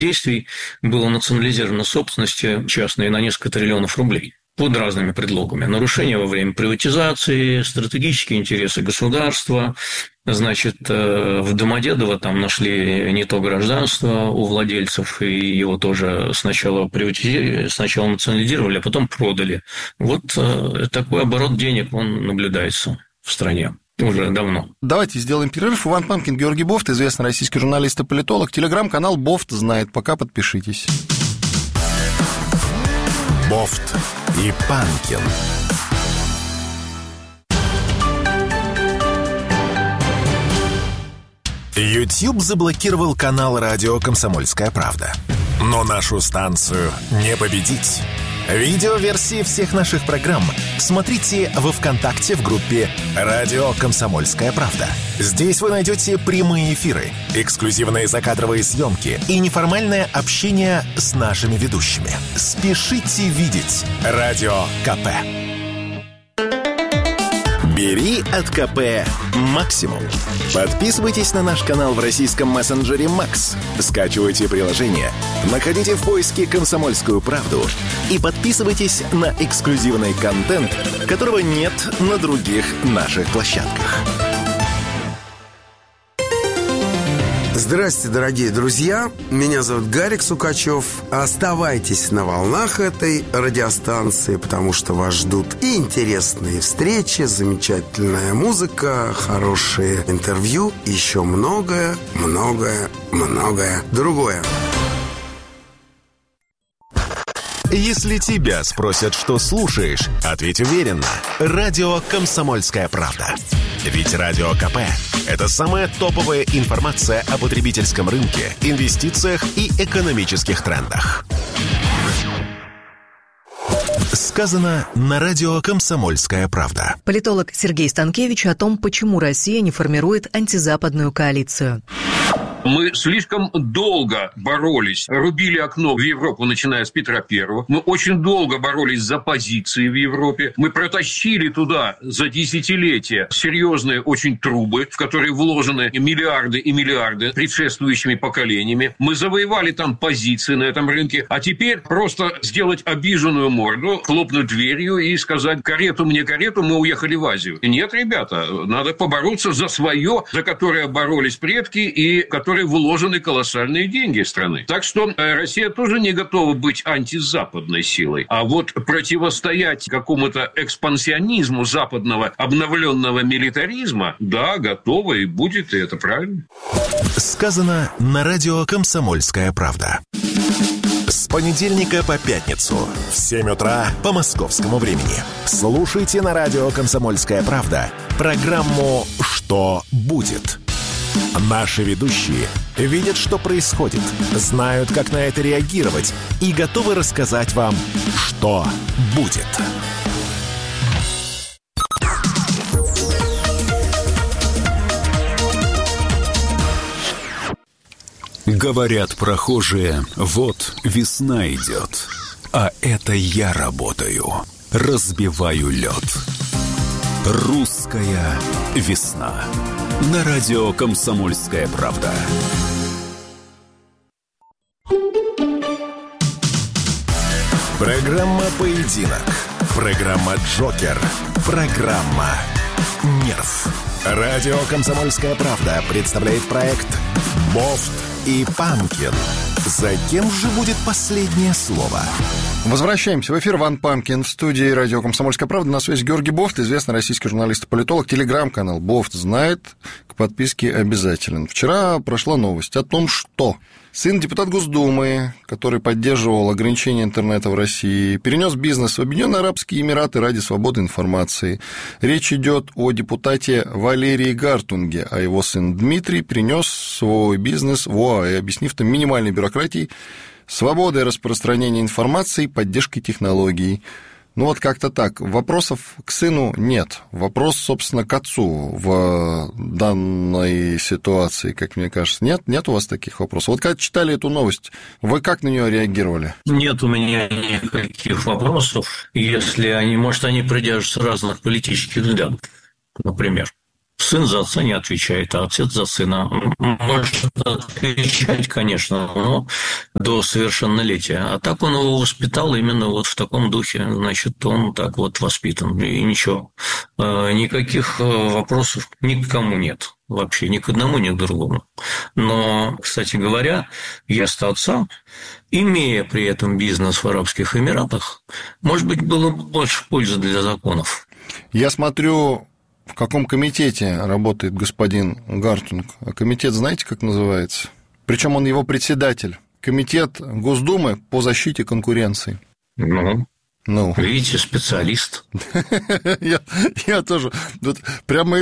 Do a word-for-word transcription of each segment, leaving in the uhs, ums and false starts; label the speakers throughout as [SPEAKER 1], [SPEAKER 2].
[SPEAKER 1] действий было национализировано собственности частной на несколько триллионов рублей. Под разными предлогами. Нарушения во время приватизации, стратегические интересы государства. Значит, в Домодедово там нашли не то гражданство у владельцев, и его тоже сначала приватизировали, сначала национализировали, а потом продали. Вот такой оборот денег, он наблюдается в стране. Уже давно.
[SPEAKER 2] Давайте сделаем перерыв. Иван Панкин, Георгий Бофт, известный российский журналист и политолог. Телеграм-канал Бофт знает. Пока подпишитесь.
[SPEAKER 3] Бофт и Панкин. YouTube заблокировал канал «Радио Комсомольская правда». Но нашу станцию не победить. Видеоверсии всех наших программ смотрите во ВКонтакте в группе «Радио Комсомольская правда». Здесь вы найдете прямые эфиры, эксклюзивные закадровые съемки и неформальное общение с нашими ведущими. Спешите видеть «Радио КП». Бери от КП максимум. Подписывайтесь на наш канал в российском мессенджере Макс. Скачивайте приложение, находите в поиске «Комсомольскую правду» и подписывайтесь на эксклюзивный контент, которого нет на других наших площадках.
[SPEAKER 4] Здравствуйте, дорогие друзья. Меня зовут Гарик Сукачев. Оставайтесь на волнах этой радиостанции, потому что вас ждут и интересные встречи, замечательная музыка, хорошие интервью, еще многое, многое, многое другое.
[SPEAKER 3] Если тебя спросят, что слушаешь, ответь уверенно. Радио «Комсомольская правда». Ведь Радио КП – это самая топовая информация о потребительском рынке, инвестициях и экономических трендах. Сказано на радио «Комсомольская правда».
[SPEAKER 5] Политолог Сергей Станкевич о том, почему Россия не формирует антизападную коалицию.
[SPEAKER 6] Мы слишком долго боролись, рубили окно в Европу, начиная с Петра Первого. Мы очень долго боролись за позиции в Европе. Мы протащили туда за десятилетия серьезные очень трубы, в которые вложены миллиарды и миллиарды предшествующими поколениями. Мы завоевали там позиции на этом рынке. А теперь просто сделать обиженную морду, хлопнуть дверью и сказать: карету мне, карету, мы уехали в Азию. Нет, ребята, надо побороться за свое, за которое боролись предки и которое которые вложены колоссальные деньги страны. Так что Россия тоже не готова быть антизападной силой. А вот противостоять какому-то экспансионизму западного обновленного милитаризма, да, готова и будет, и это правильно.
[SPEAKER 3] Сказано на радио «Комсомольская правда». С понедельника по пятницу в семь утра по московскому времени. Слушайте на радио «Комсомольская правда» программу «Что будет?». Наши ведущие видят, что происходит, знают, как на это реагировать и готовы рассказать вам, что будет.
[SPEAKER 7] Говорят прохожие: вот весна идет, а это я работаю, разбиваю лед. Русская весна. На радио «Комсомольская правда».
[SPEAKER 3] Программа «Поединок». Программа «Джокер». Программа «Нерв». Радио «Комсомольская правда» представляет проект «Бофт и Панкин». За кем же будет последнее слово?
[SPEAKER 2] Возвращаемся в эфир. Иван Панкин в студии радио «Комсомольская правда». На связи Георгий Бофт, известный российский журналист и политолог. Телеграм-канал «Бофт знает». К подписке обязателен. Вчера прошла новость о том, что сын депутата Госдумы, который поддерживал ограничение интернета в России, перенес бизнес в Объединенные Арабские Эмираты ради свободы информации. Речь идет о депутате Валерии Гартунге, а его сын Дмитрий перенес свой бизнес в ОАЭ, объяснив там минимальной бюрократией, свободой распространения информации, поддержкой технологий. Ну вот как-то так. Вопросов к сыну нет. Вопрос, собственно, к отцу в данной ситуации, как мне кажется. Нет? Нет у вас таких вопросов? Вот когда читали эту новость, вы как на нее реагировали?
[SPEAKER 1] Нет у меня никаких вопросов, если они, может, они придерживаются разных политических взглядов, например. Сын за отца не отвечает, а отец за сына может отвечать, конечно, но до совершеннолетия. А так он его воспитал именно вот в таком духе. Значит, он так вот воспитан. И ничего. Никаких вопросов ни к кому нет. Вообще ни к одному, ни к другому. Но, кстати говоря, вместо отца, имея при этом бизнес в Арабских Эмиратах, может быть, было бы больше пользы для законов.
[SPEAKER 2] Я смотрю, в каком комитете работает господин Гартунг. А комитет знаете, как называется? Причем он его председатель. Комитет Госдумы по защите конкуренции.
[SPEAKER 1] Ну,
[SPEAKER 2] ну.
[SPEAKER 1] Видите, специалист.
[SPEAKER 2] я, я тоже. Тут прямо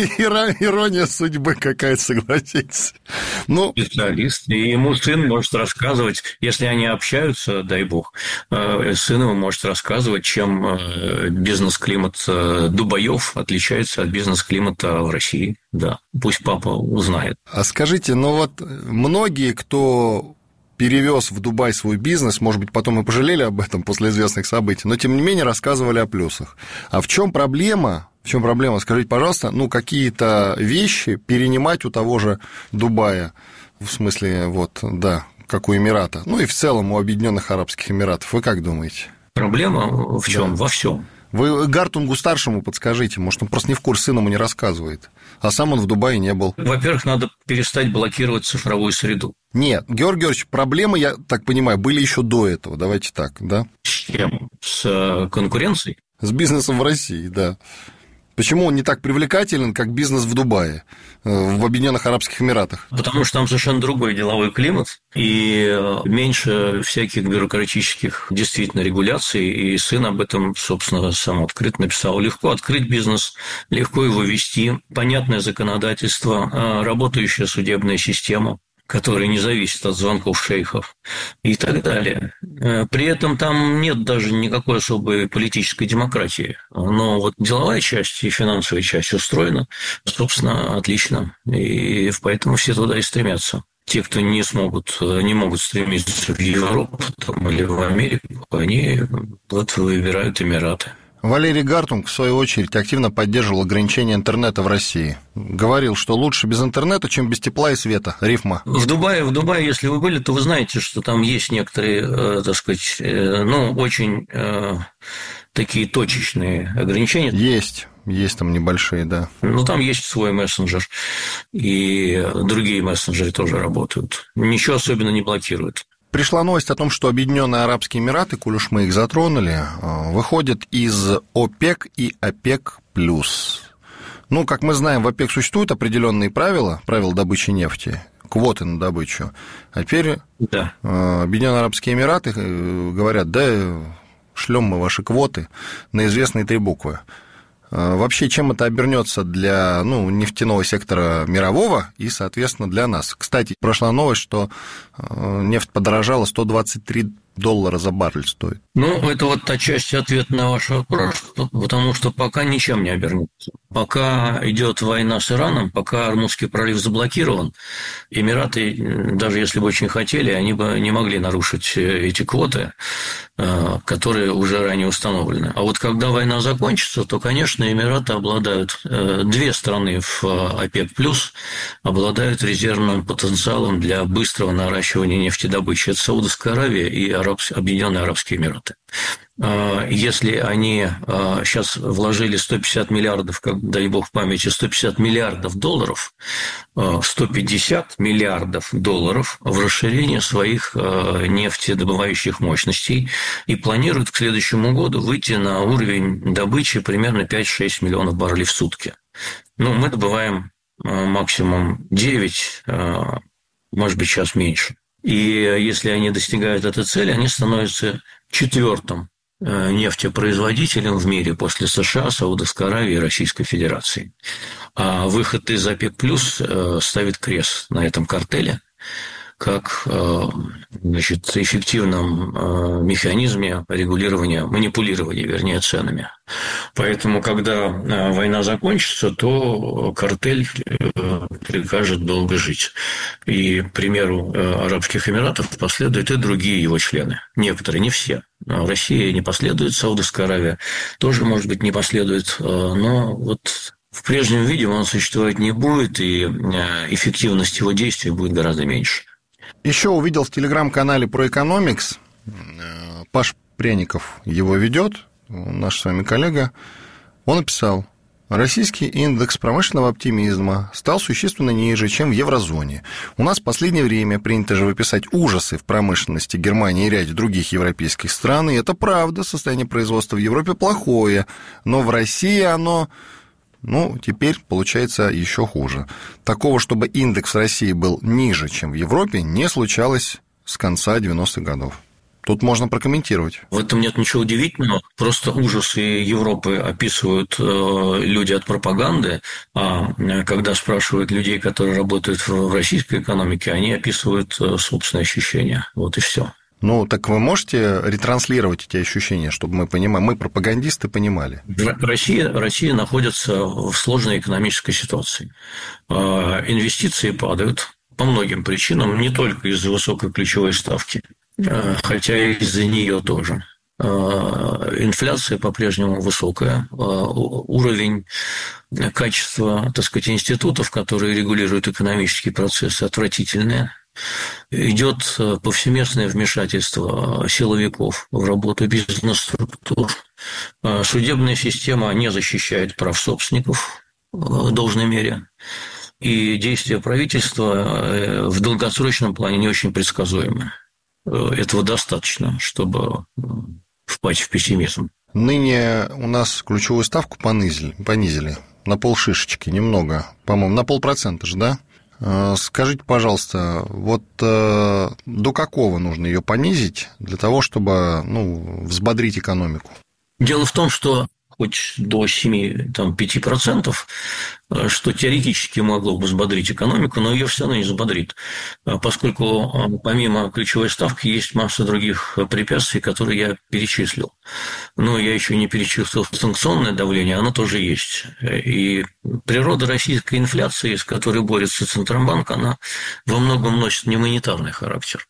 [SPEAKER 2] ирония судьбы какая-то, согласитесь. Ну,
[SPEAKER 1] специалист. И ему сын может рассказывать, если они общаются, дай бог, сын ему может рассказывать, чем бизнес-климат Дубаев отличается от бизнес-климата в России. Да, пусть папа узнает.
[SPEAKER 2] А скажите, ну вот многие, кто перевез в Дубай свой бизнес, может быть, потом и пожалели об этом после известных событий, но, тем не менее, рассказывали о плюсах. А в чем проблема? В чем проблема? Скажите, пожалуйста, ну, какие-то вещи перенимать у того же Дубая, в смысле, вот, да, как у Эмирата, ну, и в целом у Объединенных Арабских Эмиратов. Вы как думаете?
[SPEAKER 1] Проблема в чем? Да. Во всем.
[SPEAKER 2] Вы Гартунгу-старшему подскажите, может, он просто не в курсе, сын ему не рассказывает, а сам он в Дубае не был.
[SPEAKER 1] Во-первых, надо перестать блокировать цифровую среду.
[SPEAKER 2] Нет, Георгий Георгиевич, проблемы, я так понимаю, были еще до этого, давайте так, да?
[SPEAKER 1] С чем? С конкуренцией?
[SPEAKER 2] С бизнесом в России, да. Почему он не так привлекателен, как бизнес в Дубае, в Объединенных Арабских Эмиратах?
[SPEAKER 1] Потому что там совершенно другой деловой климат и меньше всяких бюрократических действительно регуляций, и сын об этом, собственно, сам открыто написал. Легко открыть бизнес, легко его вести, понятное законодательство, работающая судебная система, который не зависит от звонков шейхов и так далее. При этом там нет даже никакой особой политической демократии. Но вот деловая часть и финансовая часть устроена, собственно, отлично. И поэтому все туда и стремятся. Те, кто не смогут, не могут стремиться в Европу там, или в Америку, они вот выбирают Эмираты.
[SPEAKER 2] Валерий Гартунг, в свою очередь, активно поддерживал ограничение интернета в России. Говорил, что лучше без интернета, чем без тепла и света. Рифма.
[SPEAKER 1] В Дубае, в Дубае, если вы были, то вы знаете, что там есть некоторые, так сказать, ну, очень такие точечные ограничения.
[SPEAKER 2] Есть. Есть там небольшие, да.
[SPEAKER 1] Ну, там есть свой мессенджер, и другие мессенджеры тоже работают. Ничего особенно не блокируют.
[SPEAKER 2] Пришла новость о том, что Объединенные Арабские Эмираты, коль уж мы их затронули, выходят из ОПЕК и ОПЕК+. Ну, как мы знаем, в ОПЕК существуют определенные правила, правила добычи нефти, квоты на добычу. А теперь да. Объединенные Арабские Эмираты говорят, да, шлем мы ваши квоты на известные три буквы. Вообще, чем это обернется для ну, нефтяного сектора мирового и, соответственно, для нас? Кстати, прошла новость, что нефть подорожала, сто двадцать три доллара за баррель стоит.
[SPEAKER 1] Ну, это вот та часть ответа на ваш вопрос, потому что пока ничем не обернется. Пока идет война с Ираном, пока Ормузский пролив заблокирован, Эмираты, даже если бы очень хотели, они бы не могли нарушить эти квоты, которые уже ранее установлены. А вот когда война закончится, то, конечно, Эмираты обладают, две страны в ОПЕК+, обладают резервным потенциалом для быстрого наращивания нефтедобычи. Это Саудовская Аравия и Объединенные Арабские Эмираты. Если они сейчас вложили сто пятьдесят миллиардов, как, дай бог в памяти, сто пятьдесят миллиардов долларов, сто пятьдесят миллиардов долларов в расширение своих нефтедобывающих мощностей и планируют к следующему году выйти на уровень добычи примерно пять-шесть миллионов баррелей в сутки. Ну, мы добываем максимум девять, может быть, сейчас меньше. И если они достигают этой цели, они становятся четвертым нефтепроизводителем в мире после США, Саудовской Аравии и Российской Федерации. А выход из ОПЕК+ ставит крест на этом картеле как, значит, эффективном механизме регулирования, манипулирования, вернее, ценами. Поэтому, когда война закончится, то картель прикажет долго жить. И, к примеру, Арабских Эмиратов последуют и другие его члены. Некоторые, не все. Россия не последует, Саудовская Аравия тоже, может быть, не последует. Но вот В прежнем виде он существовать не будет, и эффективность его действий будет гораздо меньше.
[SPEAKER 2] Еще увидел в телеграм-канале ProEconomics, Паш Пряников его ведет, наш с вами коллега, он написал: российский индекс промышленного оптимизма стал существенно ниже, чем в еврозоне. У нас в последнее время принято же выписать ужасы в промышленности Германии и ряде других европейских стран, и это правда, состояние производства в Европе плохое, но в России оно, ну, теперь получается еще хуже. Такого, чтобы индекс в России был ниже, чем в Европе, не случалось с конца девяностых годов. Тут можно прокомментировать.
[SPEAKER 1] В этом нет ничего удивительного. Просто ужасы Европы описывают люди от пропаганды, а когда спрашивают людей, которые работают в российской экономике, они описывают собственные ощущения. Вот и все.
[SPEAKER 2] Ну, так вы можете ретранслировать эти ощущения, чтобы мы понимали, мы, пропагандисты, понимали?
[SPEAKER 1] Россия, Россия находится в сложной экономической ситуации. Инвестиции падают по многим причинам, не только из-за высокой ключевой ставки, хотя и из-за нее тоже. Инфляция по-прежнему высокая, уровень качества, так сказать, институтов, которые регулируют экономические процессы, отвратительный. Идет повсеместное вмешательство силовиков в работу бизнес-структур. Судебная система не защищает прав собственников в должной мере. И действия правительства в долгосрочном плане не очень предсказуемы. Этого достаточно, чтобы впасть в пессимизм.
[SPEAKER 2] Ныне у нас ключевую ставку понизили, понизили на полшишечки, немного, по-моему, на полпроцента же, да? Скажите, пожалуйста, вот до какого нужно ее понизить для того, чтобы, ну, взбодрить экономику?
[SPEAKER 1] Дело в том, что хоть до семь-пять процентов, что теоретически могло бы взбодрить экономику, но ее все равно не взбодрит, поскольку помимо ключевой ставки есть масса других препятствий, которые я перечислил. Но я еще не перечислил санкционное давление, оно тоже есть. И природа российской инфляции, с которой борется Центробанк, она во многом носит не монетарный характер,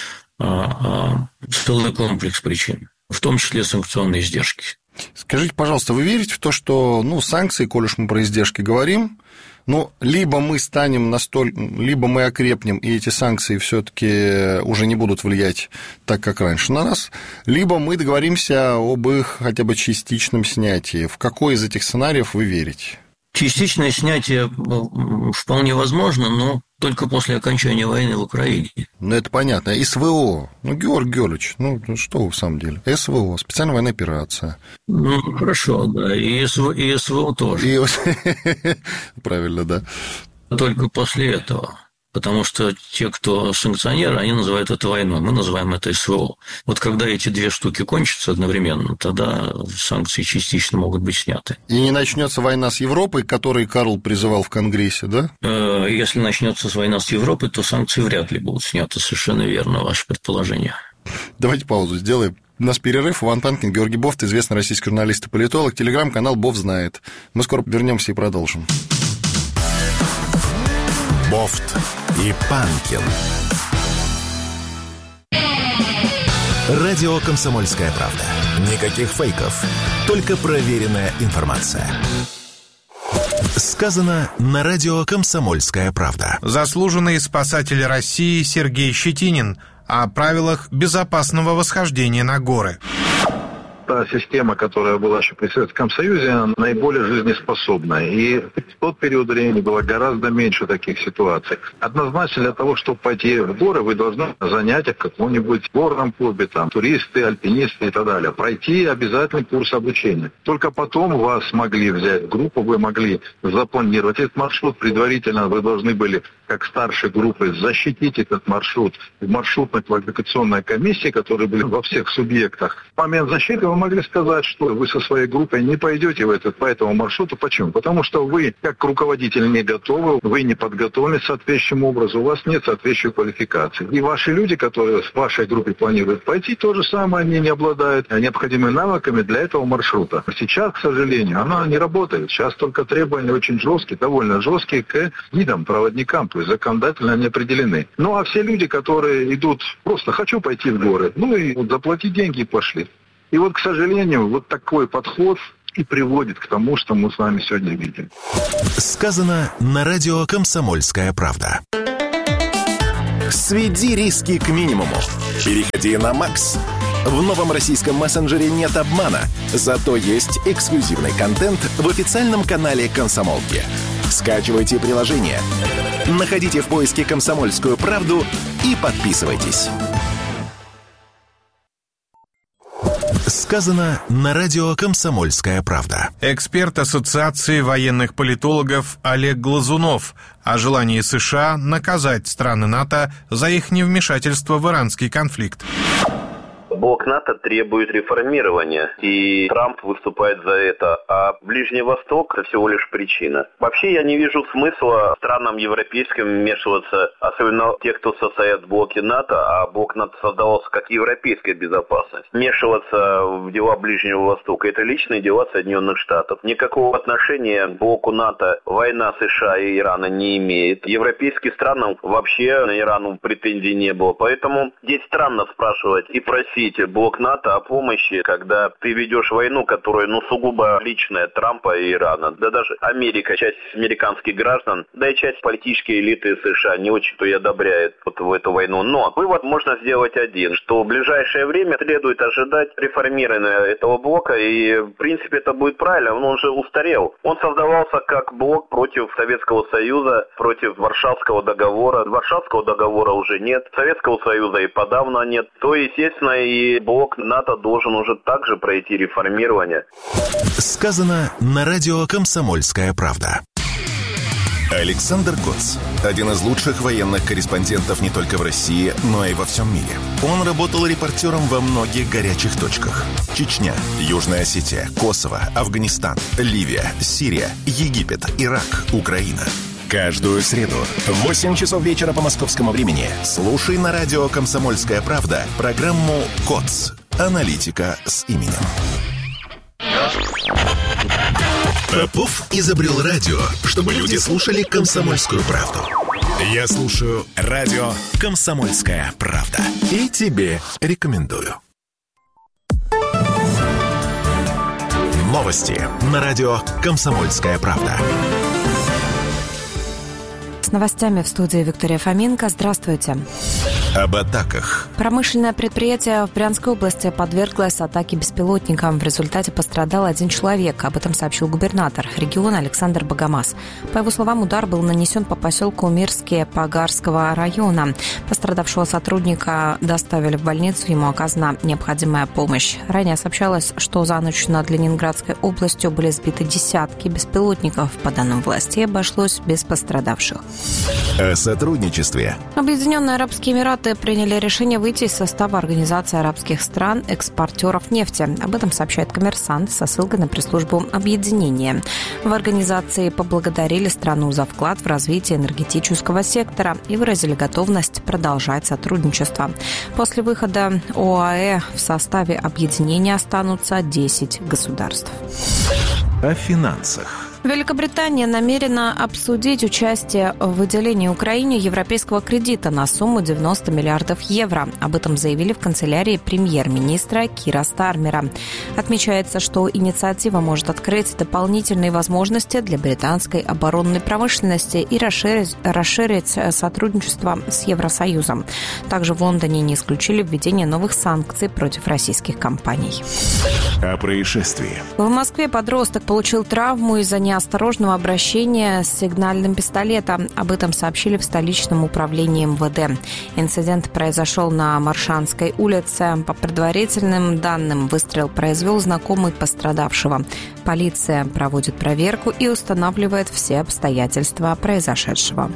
[SPEAKER 1] а целый комплекс причин, в том числе санкционные издержки.
[SPEAKER 2] Скажите, пожалуйста, вы верите в то, что, ну, санкции, коль уж мы про издержки говорим, ну, либо мы станем настолько, либо мы окрепнем, и эти санкции все-таки уже не будут влиять так, как раньше на нас, либо мы договоримся об их хотя бы частичном снятии. В какой из этих сценариев вы верите?
[SPEAKER 1] Частичное снятие вполне возможно, но только после окончания войны в Украине.
[SPEAKER 2] Ну, это понятно. СВО. Ну, Георгий Георгиевич, ну, что вы в самом деле? СВО, специальная военная операция.
[SPEAKER 1] Ну, хорошо, да. И СВО, и СВО тоже.
[SPEAKER 2] И... Правильно, да.
[SPEAKER 1] Только после этого. Потому что те, кто санкционеры, они называют это войной, мы называем это СВО. Вот когда эти две штуки кончатся одновременно, тогда санкции частично могут быть сняты.
[SPEAKER 2] И не начнется война с Европой, к которой Карл призывал в Конгрессе, да?
[SPEAKER 1] Если начнется война с Европой, то санкции вряд ли будут сняты. Совершенно верно, ваше предположение.
[SPEAKER 2] Давайте паузу сделаем. У нас перерыв. Иван Панкин, Георгий Бофт, известный российский журналист и политолог. Телеграм-канал «Бофт знает». Мы скоро вернемся и продолжим.
[SPEAKER 3] Бофт и Панкин. Радио «Комсомольская правда». Никаких фейков, только проверенная информация. Сказано на радио «Комсомольская правда».
[SPEAKER 8] Заслуженный спасатель России Сергей Щетинин о правилах безопасного восхождения на горы.
[SPEAKER 9] Та система, которая была еще при Советском Союзе, наиболее жизнеспособная. И в тот период времени было гораздо меньше таких ситуаций. Однозначно для того, чтобы пойти в горы, вы должны занятия в каком-нибудь горном клубе, там, туристы, альпинисты и так далее. Пройти обязательный курс обучения. Только потом вас могли взять группу, вы могли запланировать этот маршрут. Предварительно вы должны были, как старшей группы, защитить этот маршрут в маршрутно-квалификационной комиссии, которые были во всех субъектах. В момент защиты вы могли сказать, что вы со своей группой не пойдете в этот, по этому маршруту. Почему? Потому что вы, как руководитель, не готовы, вы не подготовлены соответствующим образом, у вас нет соответствующей квалификации. И ваши люди, которые в вашей группе планируют пойти, то же самое, они не обладают необходимыми навыками для этого маршрута. Сейчас, к сожалению, она не работает. Сейчас только требования очень жесткие, довольно жесткие к гидам, проводникам, то есть законодательно они определены. Ну, а все люди, которые идут, просто хочу пойти в горы, ну и вот заплатить деньги и пошли. И вот, к сожалению, вот такой подход и приводит к тому, что мы с вами сегодня видим.
[SPEAKER 3] Сказано на радио «Комсомольская правда». Сведи риски к минимуму. Переходи на Макс. В новом российском мессенджере нет обмана, зато есть эксклюзивный контент в официальном канале «Комсомолки». Скачивайте приложение, находите в поиске «Комсомольскую правду» и подписывайтесь. Сказано на радио «Комсомольская правда».
[SPEAKER 8] Эксперт Ассоциации военных политологов Олег Глазунов о желании США наказать страны НАТО за их невмешательство в иранский конфликт.
[SPEAKER 10] Блок НАТО требует реформирования, и Трамп выступает за это, а Ближний Восток – это всего лишь причина. Вообще я не вижу смысла странам европейским вмешиваться, особенно те, кто состоят в блоке НАТО, а блок НАТО создавался как европейская безопасность. Вмешиваться в дела Ближнего Востока – это личные дела Соединенных Штатов. Никакого отношения к блоку НАТО война США и Ирана не имеет. Европейским странам вообще на Ирану претензий не было, поэтому здесь странно спрашивать и просить блок НАТО о помощи, когда ты ведешь войну, которая, ну, сугубо личная Трампа и Ирана. Да даже Америка, часть американских граждан, да и часть политической элиты США не очень-то и одобряет вот в эту войну. Но вывод можно сделать один, что в ближайшее время следует ожидать реформирования этого блока, и, в принципе, это будет правильно, он уже устарел. Он создавался как блок против Советского Союза, против Варшавского договора. Варшавского договора уже нет, Советского Союза и подавно нет. То, естественно, и И блок НАТО должен уже также пройти реформирование.
[SPEAKER 3] Сказано на радио «Комсомольская правда». Александр Коц – один из лучших военных корреспондентов не только в России, но и во всем мире. Он работал репортером во многих горячих точках. Чечня, Южная Осетия, Косово, Афганистан, Ливия, Сирия, Египет, Ирак, Украина. Каждую среду в восемь часов вечера по московскому времени слушай на радио «Комсомольская правда» программу «КОЦ. Аналитика с именем». Попов изобрел радио, чтобы люди слушали «Комсомольскую правду». Я слушаю радио «Комсомольская правда». И тебе рекомендую. Новости на радио «Комсомольская правда».
[SPEAKER 11] С новостями в студии Виктория Фоменко. Здравствуйте.
[SPEAKER 3] Об атаках.
[SPEAKER 11] Промышленное предприятие в Брянской области подверглось атаке беспилотником. В результате пострадал один человек. Об этом сообщил губернатор региона Александр Богомаз. По его словам, удар был нанесен по поселку Мирские Пагарского района. Пострадавшего сотрудника доставили в больницу, ему оказана необходимая помощь. Ранее сообщалось, что за ночь над Ленинградской областью были сбиты десятки беспилотников. По данным властей, обошлось без пострадавших.
[SPEAKER 3] О сотрудничестве.
[SPEAKER 11] Объединенные Арабские Эмираты приняли решение выйти из состава Организации арабских стран экспортеров нефти. Об этом сообщает «Коммерсант» со ссылкой на пресс-службу объединения. В организации поблагодарили страну за вклад в развитие энергетического сектора и выразили готовность продолжать сотрудничество. После выхода ОАЭ в составе объединения останутся десять государств.
[SPEAKER 3] О финансах.
[SPEAKER 11] Великобритания намерена обсудить участие в выделении Украине европейского кредита на сумму девяносто миллиардов евро. Об этом заявили в канцелярии премьер-министра Кира Стармера. Отмечается, что инициатива может открыть дополнительные возможности для британской оборонной промышленности и расширить, расширить сотрудничество с Евросоюзом. Также в Лондоне не исключили введение новых санкций против российских компаний.
[SPEAKER 3] О происшествии.
[SPEAKER 11] В Москве подросток получил травму из-за неосторожного обращения с сигнальным пистолетом. Об этом сообщили в столичном управлении эм вэ дэ. Инцидент произошел на Маршанской улице. По предварительным данным, выстрел произвел знакомый пострадавшего. Полиция проводит проверку и устанавливает все обстоятельства произошедшего.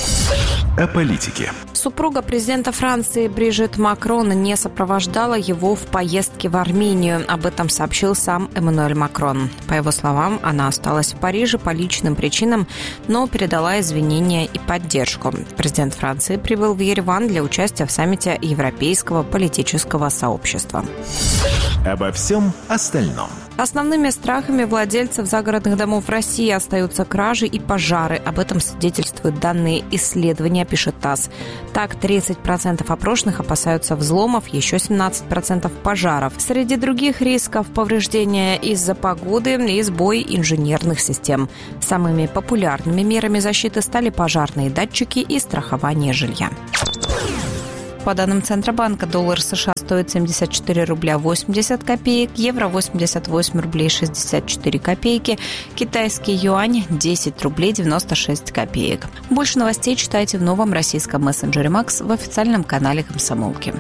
[SPEAKER 3] О политике.
[SPEAKER 11] Супруга президента Франции Брижит Макрон не сопровождала его в поездке в Армению. Об этом сообщил сам Эммануэль Макрон. По его словам, она осталась в Париже по личным причинам, но передала извинения и поддержку. Президент Франции прибыл в Ереван для участия в саммите Европейского политического сообщества.
[SPEAKER 3] Обо всем остальном.
[SPEAKER 11] Основными страхами владельцев загородных домов в России остаются кражи и пожары. Об этом свидетельствуют данные исследования, пишет ТАСС. Так, тридцать процентов опрошенных опасаются взломов, еще семнадцать процентов пожаров. Среди других рисков повреждения из-за погоды и сбой инженерных систем. Самыми популярными мерами защиты стали пожарные датчики и страхование жилья. По данным Центробанка, доллар США стоит семьдесят четыре рубля восемьдесят копеек, евро восемьдесят восемь рублей шестьдесят четыре копейки, китайский юань десять рублей девяносто шесть копеек. Больше новостей читайте в новом российском мессенджере Макс в официальном канале «Комсомолки».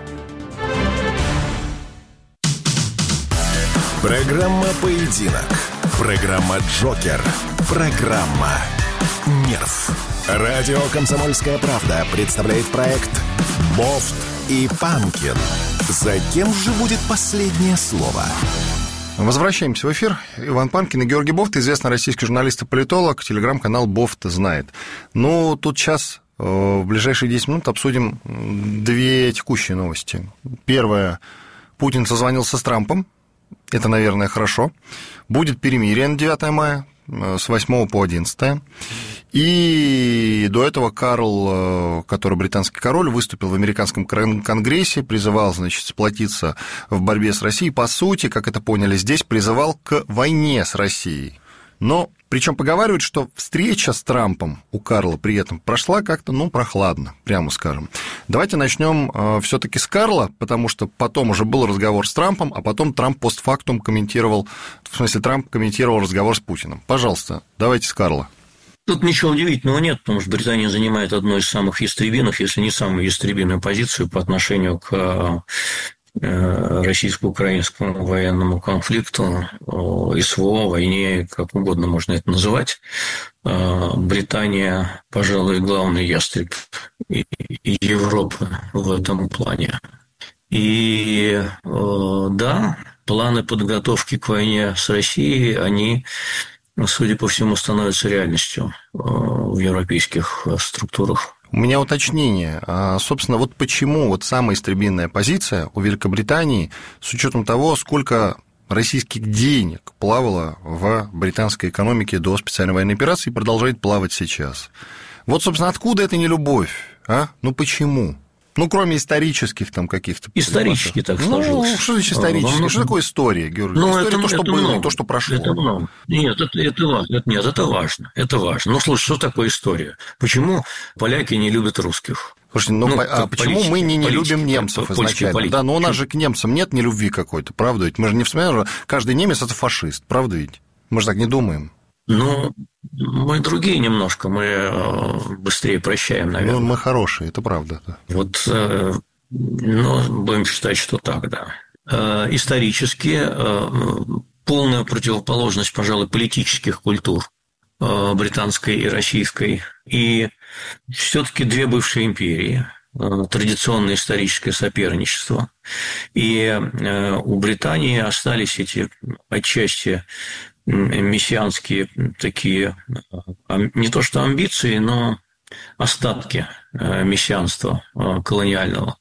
[SPEAKER 3] Программа «Поединок». Программа «Джокер». Программа «Нерв». Радио «Комсомольская правда» представляет проект «Бофт и Панкин». За кем же будет последнее слово?
[SPEAKER 2] Возвращаемся в эфир. Иван Панкин и Георгий Бофт, известный российский журналист и политолог, телеграм-канал «Бофт знает». Ну, тут сейчас в ближайшие десять минут обсудим две текущие новости. Первое. Путин созвонился с Трампом. Это, наверное, хорошо. Будет перемирие на девятое мая с восьмого по одиннадцатое. И до этого Карл, который британский король, выступил в американском конгрессе, призывал, значит, сплотиться в борьбе с Россией. По сути, как это поняли здесь, призывал к войне с Россией. Но, причем поговаривают, что встреча с Трампом у Карла при этом прошла как-то, ну, прохладно, прямо скажем. Давайте начнем все-таки с Карла, потому что потом уже был разговор с Трампом, а потом Трамп постфактум комментировал, в смысле, Трамп комментировал разговор с Путиным. Пожалуйста, давайте с Карла.
[SPEAKER 1] Тут ничего удивительного нет, потому что Британия занимает одну из самых ястребиных, если не самую ястребиную позицию по отношению к российско-украинскому военному конфликту, СВО, войне, как угодно можно это называть. Британия, пожалуй, главный ястреб Европы в этом плане. И да, планы подготовки к войне с Россией, они, судя по всему, становятся реальностью в европейских структурах.
[SPEAKER 2] У меня уточнение. Собственно, вот почему вот самая истребинная позиция у Великобритании, с учетом того, сколько российских денег плавало в британской экономике до специальной военной операции и продолжает плавать сейчас. Вот, собственно, откуда эта нелюбовь? А? Ну, почему? Ну, кроме исторических там каких-то...
[SPEAKER 1] Исторически так сложилось.
[SPEAKER 2] Ну, что значит исторически? Ну, что такое история, Георгий?
[SPEAKER 1] Ну,
[SPEAKER 2] история
[SPEAKER 1] это,
[SPEAKER 2] то, что
[SPEAKER 1] это
[SPEAKER 2] было,
[SPEAKER 1] много.
[SPEAKER 2] и то, что прошло.
[SPEAKER 1] Это много. Нет, это, это важно. Нет, это важно. Это важно. Ну, слушай, что такое история? Почему поляки не любят русских?
[SPEAKER 2] Слушайте, ну, ну а почему политики, мы не, не политики, любим немцев изначально? Политики. Да, но у нас же к немцам нет нелюбви какой-то, правда ведь? Мы же не вспоминаем, что каждый немец – это фашист, правда ведь? Мы же так не думаем.
[SPEAKER 1] Ну, мы другие немножко, мы быстрее прощаем, наверное.
[SPEAKER 2] Ну, мы хорошие, это правда. Да.
[SPEAKER 1] Вот, ну, будем считать, что так, да. Исторически полная противоположность, пожалуй, политических культур британской и российской, и все-таки две бывшие империи, традиционное историческое соперничество. И у Британии остались эти отчасти мессианские такие, не то что амбиции, но остатки мессианства колониального,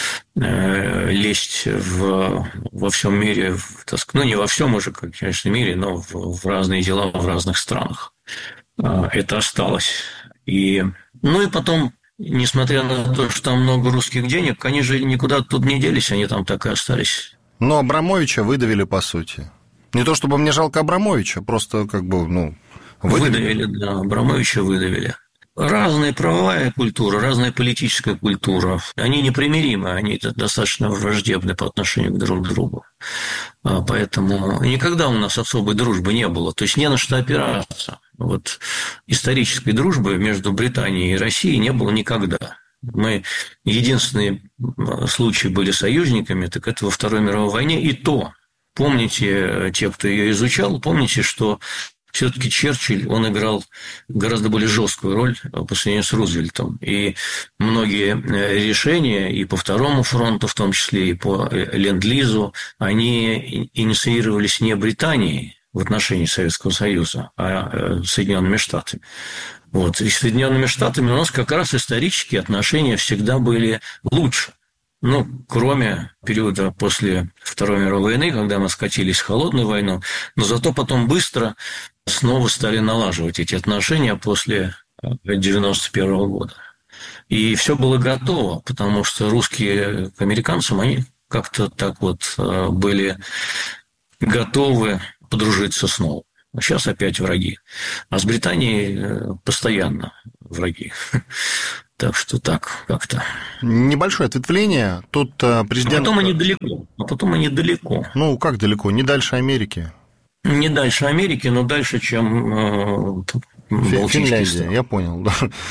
[SPEAKER 1] лезть в, во всем мире, ну, не во всем уже, конечно, мире, но в, в разные дела в разных странах. Это осталось. И, ну и потом, несмотря на то, что там много русских денег, они же никуда тут не делись, они там так и остались.
[SPEAKER 2] Но Абрамовича выдавили, по сути. Не то чтобы мне жалко Абрамовича, просто как бы, ну...
[SPEAKER 1] Выдавили, выдавили да, Абрамовича выдавили. Разная правовая культура, разная политическая культура, они непримиримы, они достаточно враждебны по отношению друг к другу. Поэтому никогда у нас особой дружбы не было, то есть не на что опираться. Вот исторической дружбы между Британией и Россией не было никогда. Мы единственные случаи были союзниками, так это во Второй мировой войне, и то, помните, те, кто ее изучал, помните, что все-таки Черчилль, он играл гораздо более жесткую роль по сравнению с Рузвельтом. И многие решения и по Второму фронту, в том числе и по Ленд-Лизу, они инициировались не Британией в отношении Советского Союза, а Соединенными Штатами. Вот. И с Соединенными Штатами у нас как раз исторические отношения всегда были лучше. Ну, кроме периода после Второй мировой войны, когда мы скатились в холодную войну, но зато потом быстро снова стали налаживать эти отношения после девяносто первого года. И все было готово, потому что русские к американцам, они как-то так вот были готовы подружиться снова. А сейчас опять враги. А с Британией постоянно враги. Так что так как-то.
[SPEAKER 2] Небольшое ответвление. Тут президент...
[SPEAKER 1] А потом они далеко. А потом они далеко.
[SPEAKER 2] Ну, как далеко? Не дальше Америки.
[SPEAKER 1] Не дальше Америки, но дальше, чем
[SPEAKER 2] Фин- Финляндия, я понял.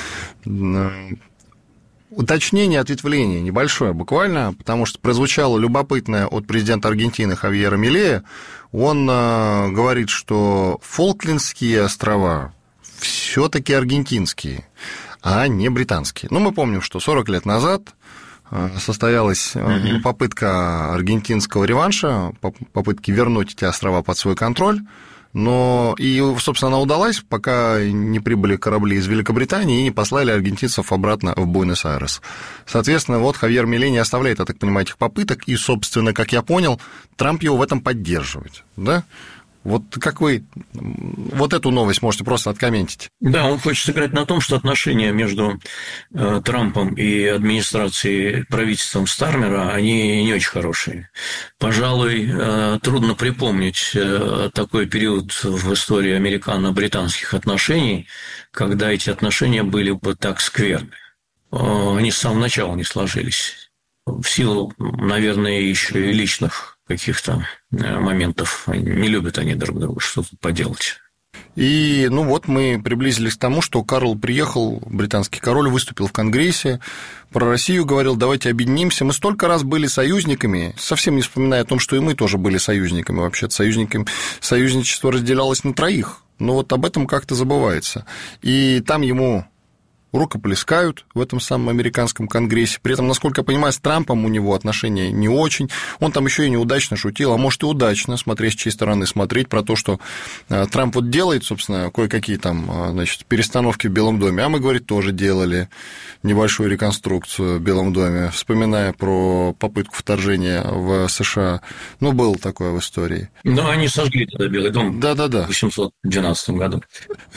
[SPEAKER 2] Уточнение, ответвление небольшое буквально, потому что прозвучало любопытное от президента Аргентины Хавьера Милея. Он э, говорит, что Фолклендские острова все-таки аргентинские, а не британские. Ну, мы помним, что сорок лет назад состоялась mm-hmm. попытка аргентинского реванша, попытки вернуть эти острова под свой контроль. Но и, собственно, она удалась, пока не прибыли корабли из Великобритании и не послали аргентинцев обратно в Буэнос-Айрес. Соответственно, вот Хавьер Милей не оставляет, я так понимаю, этих попыток, и, собственно, как я понял, Трамп его в этом поддерживает, да? Вот как вы вот эту новость можете просто откомментить?
[SPEAKER 1] Да, он хочет сыграть на том, что отношения между э, Трампом и администрацией, правительством Стармера, они не очень хорошие. Пожалуй, э, трудно припомнить э, такой период в истории американо-британских отношений, когда эти отношения были бы так скверны. Э, они с самого начала не сложились. В силу, наверное, еще и личных каких-то моментов. Не любят они друг друга, что-то поделать.
[SPEAKER 2] И, ну вот, мы приблизились к тому, что Карл приехал, британский король, выступил в Конгрессе, про Россию говорил, давайте объединимся. Мы столько раз были союзниками, совсем не вспоминая о том, что и мы тоже были союзниками. Вообще-то союзниками, союзничество разделялось на троих, но вот об этом как-то забывается. И там ему рукоплескают в этом самом американском конгрессе. При этом, насколько я понимаю, с Трампом у него отношения не очень. Он там еще и неудачно шутил, а может и удачно, смотря с чьей стороны смотреть, про то, что Трамп вот делает, собственно, кое-какие там, значит, перестановки в Белом доме, а мы, говорит, тоже делали небольшую реконструкцию в Белом доме, вспоминая про попытку вторжения в США. Ну, было такое в истории.
[SPEAKER 1] Ну, они сожгли тогда Белый дом.
[SPEAKER 2] Да-да-да.
[SPEAKER 1] В тысяча восемьсот двенадцатом году.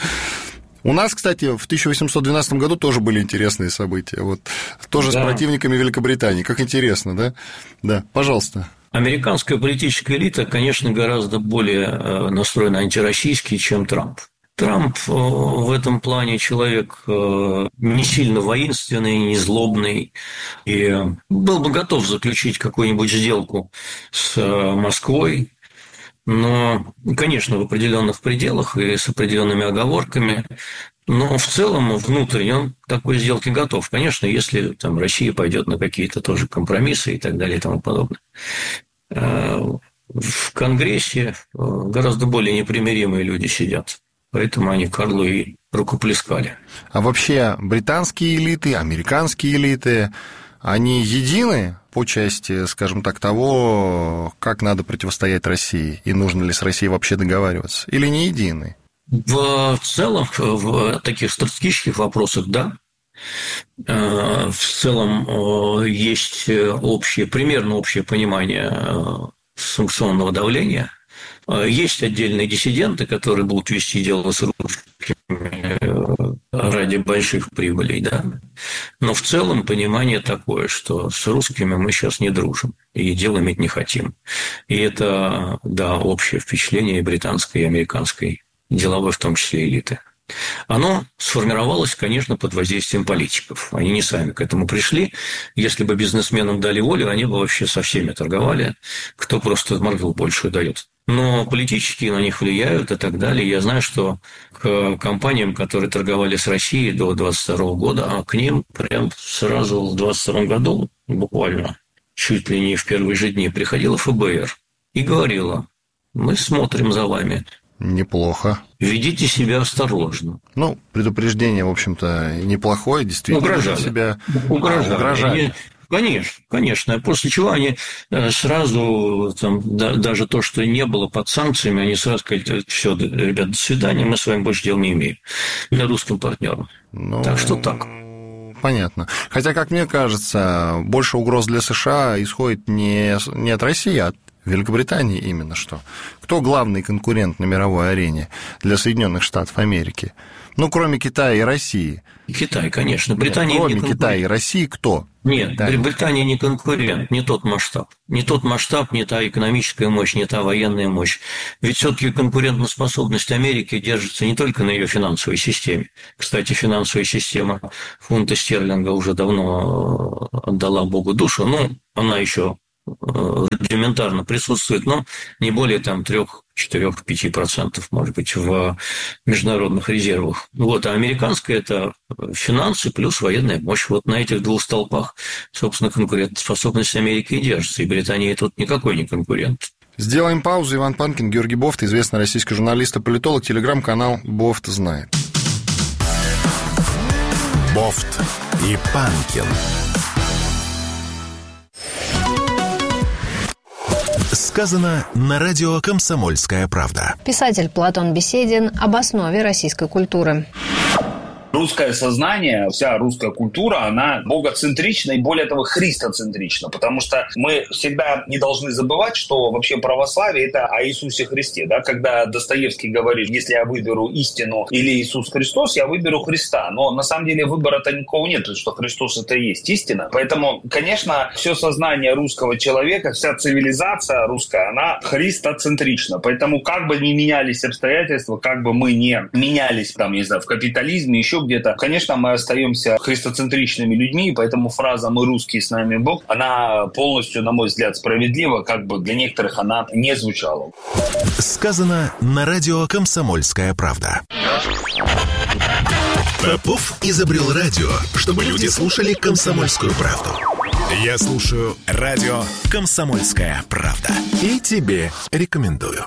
[SPEAKER 2] У нас, кстати, в тысяча восемьсот двенадцатом году тоже были интересные события. Вот, тоже да. С противниками Великобритании. Как интересно, да? Да, пожалуйста.
[SPEAKER 1] Американская политическая элита, конечно, гораздо более настроена антироссийски, чем Трамп. Трамп в этом плане человек не сильно воинственный, не злобный, и был бы готов заключить какую-нибудь сделку с Москвой. Но, конечно, в определенных пределах и с определенными оговорками, но в целом внутренне он к такой сделке готов. Конечно, если там Россия пойдет на какие-то тоже компромиссы и так далее и тому подобное. В Конгрессе гораздо более непримиримые люди сидят, поэтому они Карлу и рукоплескали.
[SPEAKER 2] А вообще британские элиты, американские элиты, они едины по части, скажем так, того, как надо противостоять России, и нужно ли с Россией вообще договариваться, или не едины?
[SPEAKER 1] В целом, в таких стратегических вопросах, да. В целом есть общее, примерно общее понимание санкционного давления. Есть отдельные диссиденты, которые будут вести дело с русскими ради больших прибылей, да. Но в целом понимание такое, что с русскими мы сейчас не дружим и дело иметь не хотим. И это, да, общее впечатление британской и американской деловой, в том числе, элиты. Оно сформировалось, конечно, под воздействием политиков. Они не сами к этому пришли. Если бы бизнесменам дали волю, они бы вообще со всеми торговали, кто просто морду больше дает. Но политически на них влияют и так далее. Я знаю, что к компаниям, которые торговали с Россией до двадцать второго года, а к ним прям сразу в двадцать втором году, буквально чуть ли не в первые же дни, приходила эф бэ эр и говорила: мы смотрим за вами.
[SPEAKER 2] Неплохо.
[SPEAKER 1] Ведите себя осторожно.
[SPEAKER 2] Ну, предупреждение, в общем-то, неплохое, действительно.
[SPEAKER 1] Угрожали.
[SPEAKER 2] Себя...
[SPEAKER 1] Угрожали.
[SPEAKER 2] Угрожали.
[SPEAKER 1] Они... Конечно, конечно. После чего они сразу, там, да, даже то, что не было под санкциями, они сразу сказали: все, ребят, до свидания, мы с вами больше дел не имеем. Для русским партнерам. Ну... Так что так.
[SPEAKER 2] Понятно. Хотя, как мне кажется, больше угроз для США исходит не, не от России, а от В Великобритании именно что? Кто главный конкурент на мировой арене для Соединенных Штатов Америки? Ну, кроме Китая и России.
[SPEAKER 1] Китай, конечно. Британия
[SPEAKER 2] Нет, кроме
[SPEAKER 1] не конкурент.
[SPEAKER 2] Китая и России кто?
[SPEAKER 1] Нет,
[SPEAKER 2] Китай.
[SPEAKER 1] Британия не конкурент, не тот масштаб. Не тот масштаб, не та экономическая мощь, не та военная мощь. Ведь все-таки конкурентоспособность Америки держится не только на ее финансовой системе. Кстати, финансовая система фунта стерлинга уже давно отдала Богу душу. Ну, она еще рудиментарно присутствует, но не более там три-четыре-пять процентов, может быть, в международных резервах. Вот, а американская – это финансы плюс военная мощь. Вот на этих двух столпах, собственно, конкурентоспособность Америки и держится. И Британия тут никакой не конкурент.
[SPEAKER 2] Сделаем паузу. Иван Панкин, Георгий Бофт, известный российский журналист и политолог, телеграм-канал «Бофт знает».
[SPEAKER 3] Бофт и Панкин. Сказано на радио «Комсомольская правда».
[SPEAKER 12] Писатель Платон Беседин об основе российской культуры.
[SPEAKER 13] Русское сознание, вся русская культура, она богоцентрична и, более того, христоцентрична, потому что мы всегда не должны забывать, что вообще православие – это о Иисусе Христе. Да? Когда Достоевский говорит, если я выберу истину или Иисус Христос, я выберу Христа. Но на самом деле выбора-то никакого нет, что Христос – это и есть истина. Поэтому, конечно, все сознание русского человека, вся цивилизация русская, она христоцентрична. Поэтому как бы ни менялись обстоятельства, как бы мы не менялись там, не знаю, в капитализме, еще где-то, конечно, мы остаемся христоцентричными людьми, и поэтому фраза «мы русские, с нами Бог», она полностью, на мой взгляд, справедлива, как бы для некоторых она не звучала.
[SPEAKER 3] Сказано на радио «Комсомольская правда». Попов изобрел радио, чтобы люди слушали «Комсомольскую правду». Я слушаю радио «Комсомольская правда». И тебе рекомендую.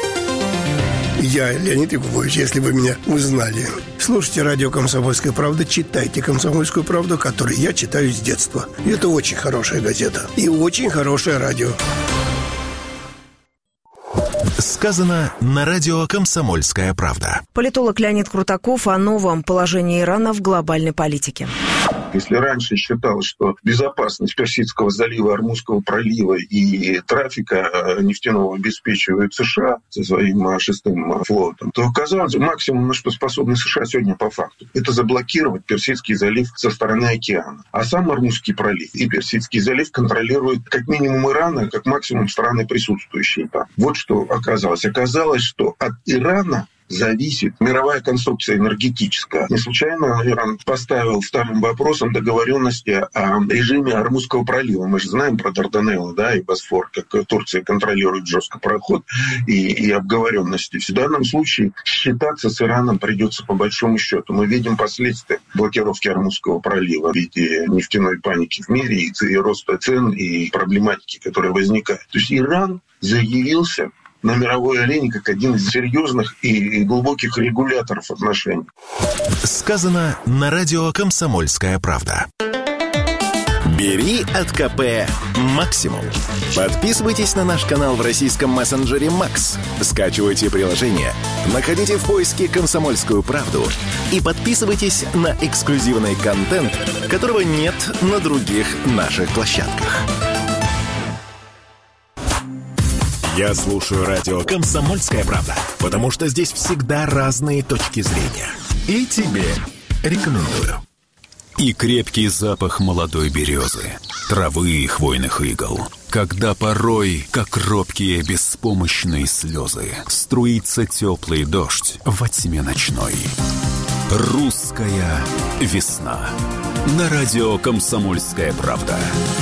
[SPEAKER 14] Я Леонид Якубович, если вы меня узнали. Слушайте радио «Комсомольская правда», читайте «Комсомольскую правду», которую я читаю с детства. И это очень хорошая газета и очень хорошее радио.
[SPEAKER 3] Сказано на радио «Комсомольская правда».
[SPEAKER 5] Политолог Леонид Крутаков о новом положении Ирана в глобальной политике.
[SPEAKER 15] Если раньше считалось, что безопасность Персидского залива, Ормузского пролива и трафика нефтяного обеспечивают США со своим шестым флотом, то казалось, максимум, на что способны США сегодня по факту, это заблокировать Персидский залив со стороны океана. А сам Ормузский пролив и Персидский залив контролируют как минимум Иран, а как максимум страны, присутствующие там. Вот что оказалось. Оказалось, что от Ирана зависит мировая конструкция энергетическая. Не случайно Иран поставил вторым вопросом договоренности о режиме Ормузского пролива. Мы же знаем про Дарданеллы, да, и Босфор, как Турция контролирует жестко проход и, и обговоренности. В данном случае считаться с Ираном придется по большому счету. Мы видим последствия блокировки Ормузского пролива в виде нефтяной паники в мире и, и роста цен и проблематики, которая возникает. То есть Иран заявился на мировой арене как один из серьезных и глубоких регуляторов отношений.
[SPEAKER 3] Сказано на радио «Комсомольская правда». Бери от КП максимум. Подписывайтесь на наш канал в российском мессенджере Макс. Скачивайте приложение, находите в поиске «Комсомольскую правду» и подписывайтесь на эксклюзивный контент, которого нет на других наших площадках. Я слушаю радио «Комсомольская правда», потому что здесь всегда разные точки зрения. И тебе рекомендую.
[SPEAKER 7] И крепкий запах молодой березы, травы и хвойных игл. Когда порой, как робкие беспомощные слезы, струится теплый дождь во тьме ночной. Русская весна. На радио «Комсомольская правда».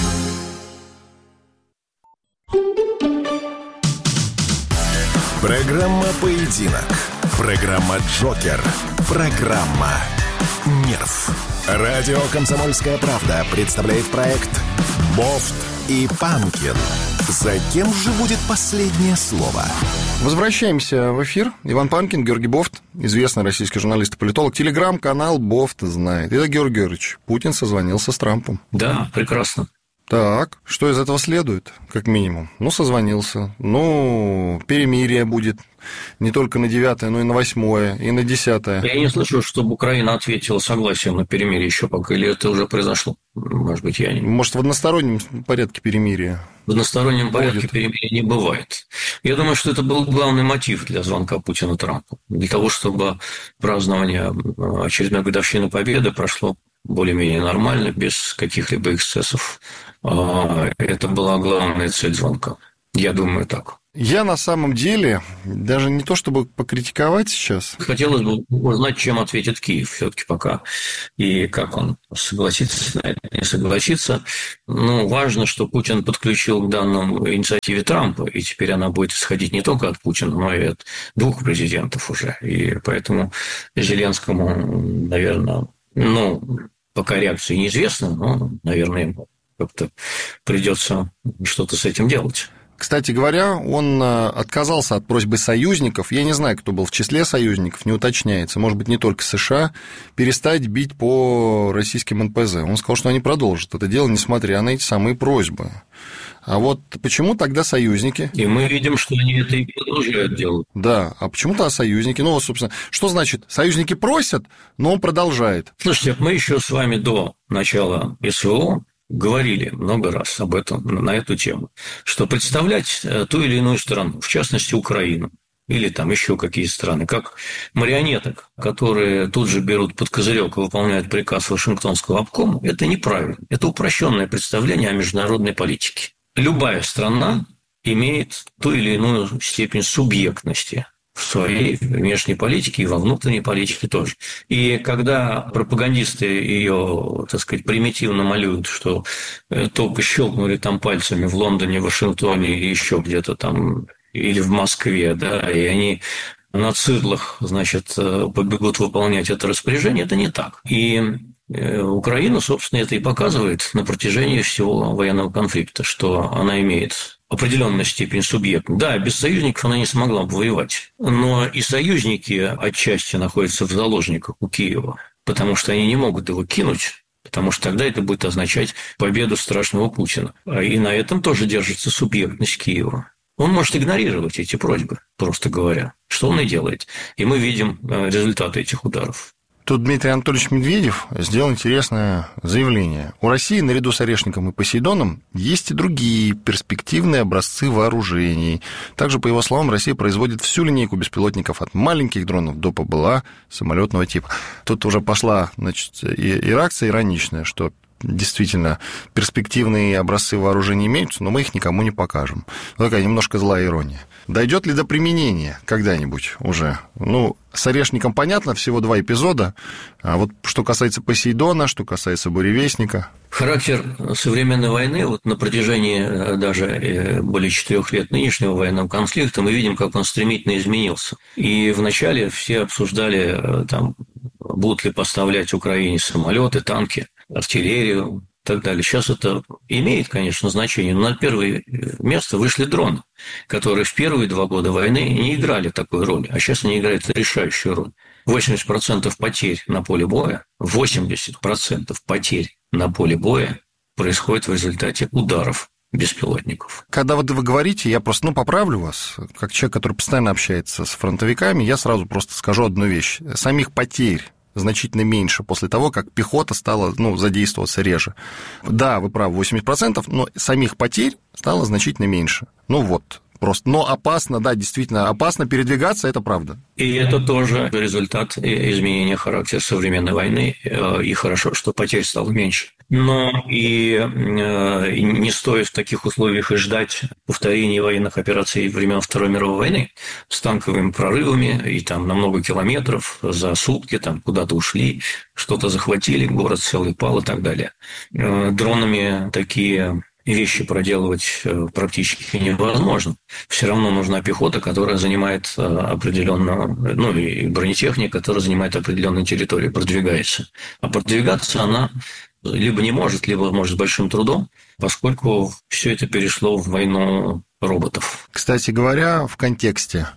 [SPEAKER 3] Программа «Поединок». Программа «Джокер». Программа «Нерв». Радио «Комсомольская правда» представляет проект «Бофт и Панкин». За кем же будет последнее слово?
[SPEAKER 2] Возвращаемся в эфир. Иван Панкин, Георгий Бофт, известный российский журналист и политолог. Телеграм-канал «Бофт знает». Итак, Георгий Георгиевич, Путин созвонился с Трампом.
[SPEAKER 1] Да, прекрасно.
[SPEAKER 2] Так, что из этого следует, как минимум? Ну, созвонился, ну, перемирие будет не только на девятое, но и на восьмое, и на десятое.
[SPEAKER 1] Я не слышу, чтобы Украина ответила согласием на перемирие еще пока, или это уже произошло? Может быть, я не...
[SPEAKER 2] Может, в одностороннем порядке перемирия?
[SPEAKER 1] В одностороннем порядке будет. Перемирия не бывает. Я думаю, что это был главный мотив для звонка Путина Трампу. Для того, чтобы празднование очередной годовщины Победы прошло более-менее нормально, без каких-либо эксцессов. Это была главная цель звонка. Я думаю, так.
[SPEAKER 2] Я на самом деле, даже не то чтобы покритиковать сейчас.
[SPEAKER 1] Хотелось бы узнать, чем ответит Киев все-таки пока, и как он согласится на это, не согласится. Ну, важно, что Путин подключил к данному инициативе Трампа, и теперь она будет исходить не только от Путина, но и от двух президентов уже. И поэтому Зеленскому, наверное, ну, пока реакции неизвестна, но, наверное, ему как-то придется что-то с этим делать.
[SPEAKER 2] Кстати говоря, он отказался от просьбы союзников, я не знаю, кто был в числе союзников, не уточняется, может быть, не только США, перестать бить по российским эн пэ зэ. Он сказал, что они продолжат это дело, несмотря на эти самые просьбы. А вот почему тогда союзники?
[SPEAKER 1] И мы видим, что они это и продолжают делать.
[SPEAKER 2] Да, а почему-то союзники? Ну, вот, собственно, что значит? Союзники просят, но он продолжает.
[SPEAKER 1] Слушайте, мы еще с вами до начала эс вэ о говорили много раз об этом, на эту тему, что представлять ту или иную страну, в частности, Украину, или там еще какие-то страны, как марионеток, которые тут же берут под козырек и выполняют приказ Вашингтонского обкома, это неправильно. Это упрощенное представление о международной политике. Любая страна имеет ту или иную степень субъектности в своей внешней политике и во внутренней политике тоже. И когда пропагандисты ее, так сказать, примитивно малюют, что только щелкнули там пальцами в Лондоне, Вашингтоне и еще где-то там, или в Москве, да, и они на цирлах, значит, побегут выполнять это распоряжение, это не так. И Украина, собственно, это и показывает на протяжении всего военного конфликта, что она имеет определенную степень субъекта. Да, без союзников она не смогла бы воевать. Но и союзники отчасти находятся в заложниках у Киева, потому что они не могут его кинуть, потому что тогда это будет означать победу страшного Путина. И на этом тоже держится субъектность Киева. Он может игнорировать эти просьбы, просто говоря, что он и делает. И мы видим результаты этих ударов.
[SPEAKER 2] Тут Дмитрий Анатольевич Медведев сделал интересное заявление. У России наряду с Орешником и Посейдоном есть и другие перспективные образцы вооружений. Также, по его словам, Россия производит всю линейку беспилотников от маленьких дронов до ПБЛА самолетного типа. Тут уже пошла, значит, и реакция ироничная, что действительно перспективные образцы вооружений имеются, но мы их никому не покажем. Вот такая немножко злая ирония. Дойдет ли до применения когда-нибудь уже? Ну, с Орешником понятно, всего два эпизода. А вот что касается Посейдона, что касается Буревестника.
[SPEAKER 1] Характер современной войны, вот на протяжении даже более четырех лет нынешнего военного конфликта, мы видим, как он стремительно изменился. И вначале все обсуждали, там, будут ли поставлять Украине самолеты, танки, артиллерию и так далее. Сейчас это имеет, конечно, значение, но на первое место вышли дроны, которые в первые два года войны не играли такой роли, а сейчас они играют решающую роль. восемьдесят процентов потерь на поле боя, восемьдесят процентов потерь на поле боя происходит в результате ударов беспилотников.
[SPEAKER 2] Когда вот вы говорите, я просто, ну, поправлю вас, как человек, который постоянно общается с фронтовиками, я сразу просто скажу одну вещь. Самих потерь значительно меньше после того, как пехота стала, ну, задействоваться реже. Да, вы правы, восемьдесят процентов, но самих потерь стало значительно меньше. Ну вот, просто. Но опасно, да, действительно, опасно передвигаться, это правда.
[SPEAKER 1] И это тоже результат изменения характера современной войны, и хорошо, что потерь стало меньше. Но и не стоит в таких условиях и ждать повторения военных операций времен Второй мировой войны с танковыми прорывами и там на много километров за сутки там куда-то ушли, что-то захватили, город целый пал и так далее. Дронами такие вещи проделывать практически невозможно. Все равно нужна пехота, которая занимает определенную, ну и бронетехника, которая занимает определенную территорию, продвигается. А продвигаться она либо не может, либо может с большим трудом, поскольку все это перешло в войну роботов.
[SPEAKER 2] Кстати говоря, в контексте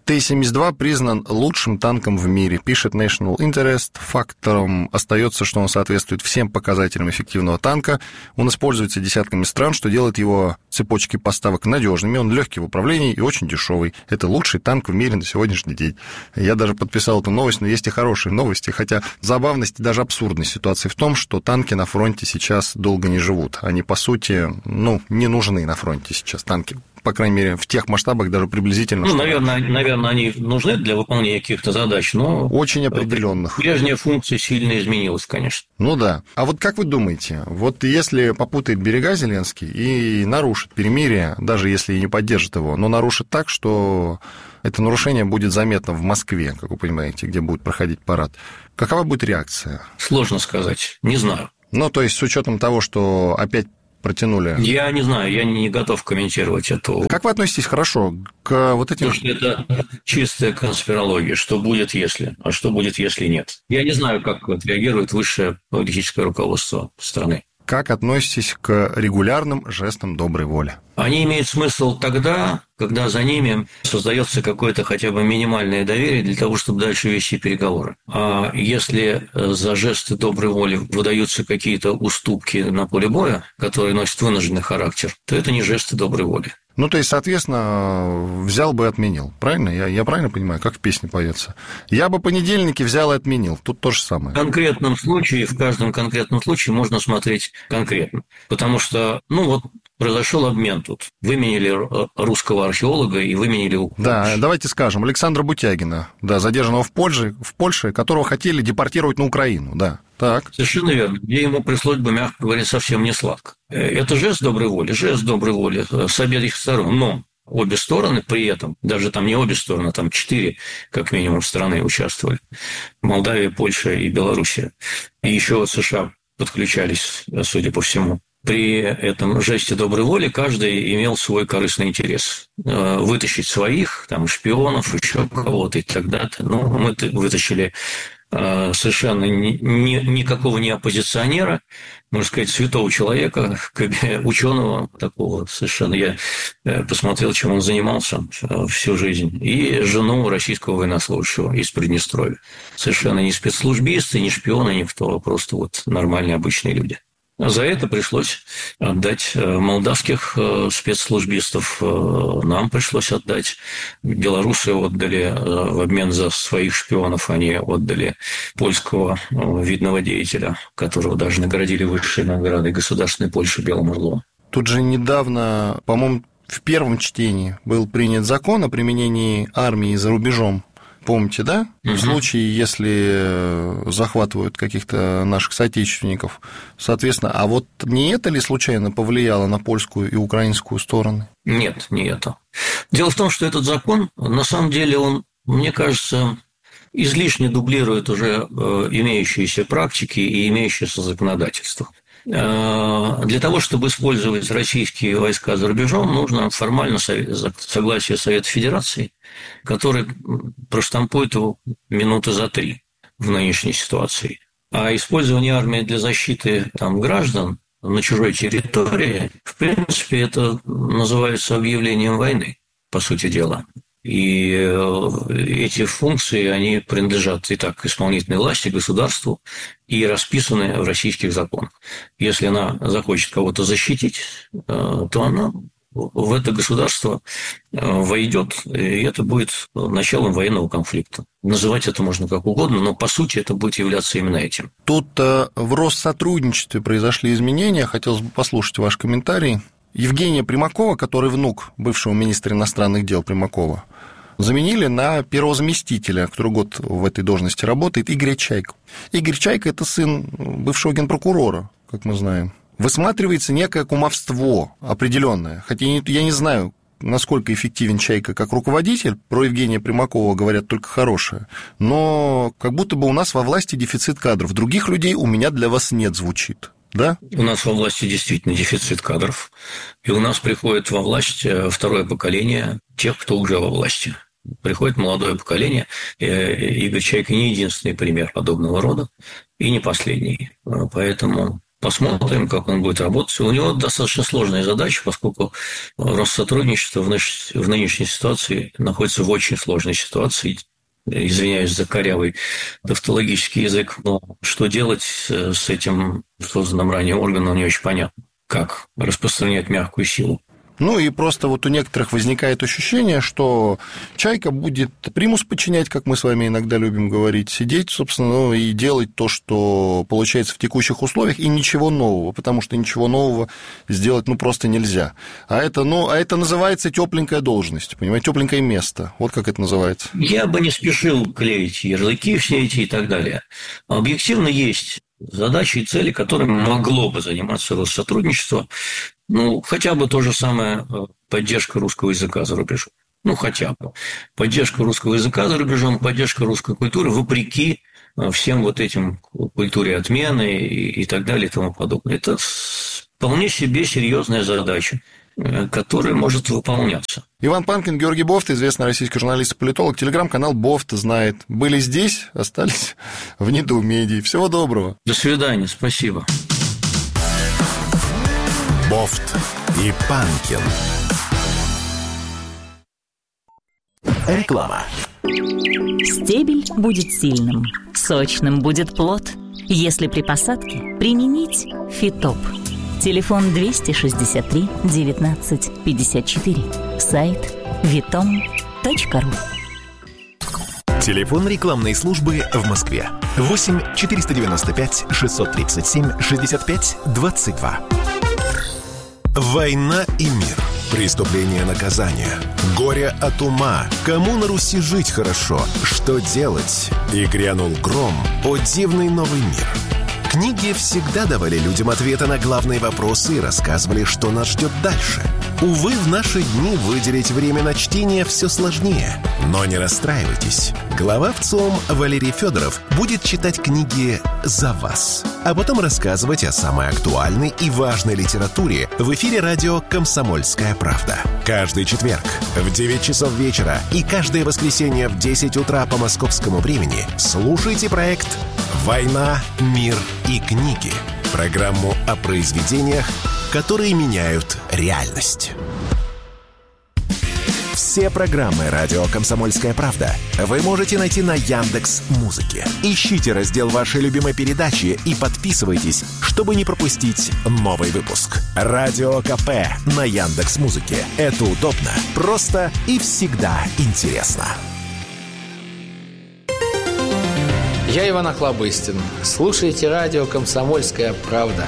[SPEAKER 2] Т семьдесят два признан лучшим танком в мире, пишет National Interest. Фактором остается, что он соответствует всем показателям эффективного танка. Он используется десятками стран, что делает его цепочки поставок надежными. Он легкий в управлении и очень дешевый. Это лучший танк в мире на сегодняшний день. Я даже подписал эту новость, но есть и хорошие новости. Хотя забавность и даже абсурдность ситуации в том, что танки на фронте сейчас долго не живут. Они, по сути, ну, не нужны на фронте сейчас танки. По крайней мере, в тех масштабах даже приблизительно.
[SPEAKER 1] Ну, наверное, наверное, они нужны для выполнения каких-то задач, но...
[SPEAKER 2] Очень определенных.
[SPEAKER 1] Прежняя функция сильно изменилась, конечно.
[SPEAKER 2] Ну да. А вот как вы думаете, вот если попутает берега Зеленский и нарушит перемирие, даже если и не поддержит его, но нарушит так, что это нарушение будет заметно в Москве, как вы понимаете, где будет проходить парад, какова будет реакция?
[SPEAKER 1] Сложно сказать, не знаю.
[SPEAKER 2] Ну, то есть, с учетом того, что опять протянули.
[SPEAKER 1] Я не знаю, я не готов комментировать это.
[SPEAKER 2] Как вы относитесь хорошо к вот этим...
[SPEAKER 1] Потому что это чистая конспирология. Что будет, если? А что будет, если нет? Я не знаю, как отреагирует высшее политическое руководство страны.
[SPEAKER 2] Как относитесь к регулярным жестам доброй воли?
[SPEAKER 1] Они имеют смысл тогда, когда за ними создается какое-то хотя бы минимальное доверие для того, чтобы дальше вести переговоры. А если за жесты доброй воли выдаются какие-то уступки на поле боя, которые носят вынужденный характер, то это не жесты доброй воли.
[SPEAKER 2] Ну, то есть, соответственно, взял бы и отменил. Правильно? Я, я правильно понимаю, как в песне поется? Я бы понедельники взял и отменил. Тут то же самое.
[SPEAKER 1] В конкретном случае, в каждом конкретном случае можно смотреть конкретно. Потому что, ну, вот произошел обмен тут. Выменили русского археолога и выменили...
[SPEAKER 2] Да, давайте скажем, Александра Бутягина, да, задержанного в Польше, в Польше, которого хотели депортировать на Украину, да. Так.
[SPEAKER 1] Совершенно верно. Где ему пришлось бы, мягко говоря, совсем не сладко. Это жест доброй воли, жест доброй воли с обеих сторон. Но обе стороны при этом, даже там не обе стороны, там четыре, как минимум, страны участвовали. Молдавия, Польша и Белоруссия. И еще вот США подключались, судя по всему. При этом жесте доброй воли каждый имел свой корыстный интерес. Вытащить своих, там, шпионов, еще кого-то и так далее. Ну, мы вытащили совершенно ни, ни, никакого не оппозиционера, можно сказать, святого человека, ученого такого совершенно. Я посмотрел, чем он занимался всю жизнь. И жену российского военнослужащего из Приднестровья. Совершенно не спецслужбисты, не шпионы, никто, а просто вот нормальные обычные люди. За это пришлось отдать молдавских спецслужбистов, нам пришлось отдать. Белорусы отдали в обмен за своих шпионов, они отдали польского видного деятеля, которого даже наградили высшей наградой Государственной Польши Белым орлом.
[SPEAKER 2] Тут же недавно, по-моему, в первом чтении был принят закон о применении армии за рубежом. Помните, да? Угу. В случае, если захватывают каких-то наших соотечественников. Соответственно, а вот не это ли случайно повлияло на польскую и украинскую стороны?
[SPEAKER 1] Нет, не это. Дело в том, что этот закон, на самом деле, он, мне кажется, излишне дублирует уже имеющиеся практики и имеющееся законодательство. Для того, чтобы использовать российские войска за рубежом, нужно формально согласие Совета Федерации, который проштампует его минуты за три в нынешней ситуации. А использование армии для защиты там, граждан на чужой территории, в принципе, это называется объявлением войны, по сути дела. И эти функции, они принадлежат и так исполнительной власти, государству, и расписаны в российских законах. Если она захочет кого-то защитить, то она в это государство войдет, и это будет началом военного конфликта. Называть это можно как угодно, но по сути это будет являться именно этим.
[SPEAKER 2] Тут в Россотрудничестве произошли изменения, хотелось бы послушать ваш комментарий. Евгения Примакова, который внук бывшего министра иностранных дел Примакова, заменили на первого заместителя, который год в этой должности работает, Игоря Чайку. Игорь Чайка – это сын бывшего генпрокурора, как мы знаем. Высматривается некое кумовство определенное, хотя я не знаю, насколько эффективен Чайка как руководитель, про Евгения Примакова говорят только хорошее, но как будто бы у нас во власти дефицит кадров. Других людей у меня для вас нет, звучит. Да?
[SPEAKER 1] У нас во власти действительно дефицит кадров, и у нас приходит во власть второе поколение тех, кто уже во власти. Приходит молодое поколение, Игорь Чайка не единственный пример подобного рода, и не последний. Поэтому Посмотрим, как он будет работать. У него достаточно сложная задача, поскольку Россотрудничество в нынешней ситуации находится в очень сложной ситуации. Извиняюсь за корявый тавтологический язык, но что делать с этим созданным ранее органом, не очень понятно. Как распространять мягкую силу.
[SPEAKER 2] Ну и просто вот у некоторых возникает ощущение, что чайка будет примус подчинять, как мы с вами иногда любим говорить, сидеть, собственно, ну, и делать то, что получается в текущих условиях, и ничего нового, потому что ничего нового сделать ну просто нельзя. А это, ну, а это называется тепленькая должность, понимаете, тепленькое место. Вот как это называется.
[SPEAKER 1] Я бы не спешил клеить ярлыки все эти и так далее. Объективно есть задачи и цели, которыми могло бы заниматься Россотрудничество. Ну, хотя бы то же самое поддержка русского языка за рубежом. Ну, хотя бы. Поддержка русского языка за рубежом, поддержка русской культуры, вопреки всем вот этим культуре отмены и, и так далее и тому подобное. Это вполне себе серьезная задача, которая может выполняться.
[SPEAKER 2] Иван Панкин, Георгий Бофт, известный российский журналист и политолог, телеграм-канал Бофт знает. Были здесь, остались в недоумении. Всего доброго.
[SPEAKER 1] До свидания, спасибо.
[SPEAKER 3] Бофт и Панкин. Реклама.
[SPEAKER 16] Стебель будет сильным, сочным будет плод, если при посадке применить Фитоп. Телефон двести шестьдесят три девятнадцать пятьдесят четыре. Сайт витом точка ру.
[SPEAKER 3] Телефон рекламной службы в Москве. восемь четыреста девяносто пять шестьсот тридцать семь шестьдесят пять двадцать два. Война и мир. Преступление, наказание. Горе от ума. Кому на Руси жить хорошо? Что делать? И грянул гром. О дивный новый мир. Книги всегда давали людям ответы на главные вопросы и рассказывали, что нас ждет дальше. Увы, в наши дни выделить время на чтение все сложнее. Но не расстраивайтесь. Глава ВЦИОМ Валерий Федоров будет читать книги за вас, а потом рассказывать о самой актуальной и важной литературе в эфире радио «Комсомольская правда». Каждый четверг в девять часов вечера и каждое воскресенье в десять утра по московскому времени слушайте проект «Война, мир и книги». Программу о произведениях, которые меняют реальность. Все программы «Радио Комсомольская правда» вы можете найти на Яндекс.Музыке. Ищите раздел вашей любимой передачи и подписывайтесь, чтобы не пропустить новый выпуск. Радио КП на Яндекс.Музыке. Это удобно, просто и всегда интересно.
[SPEAKER 17] Я Иван Охлобыстин. Слушайте радио «Комсомольская правда».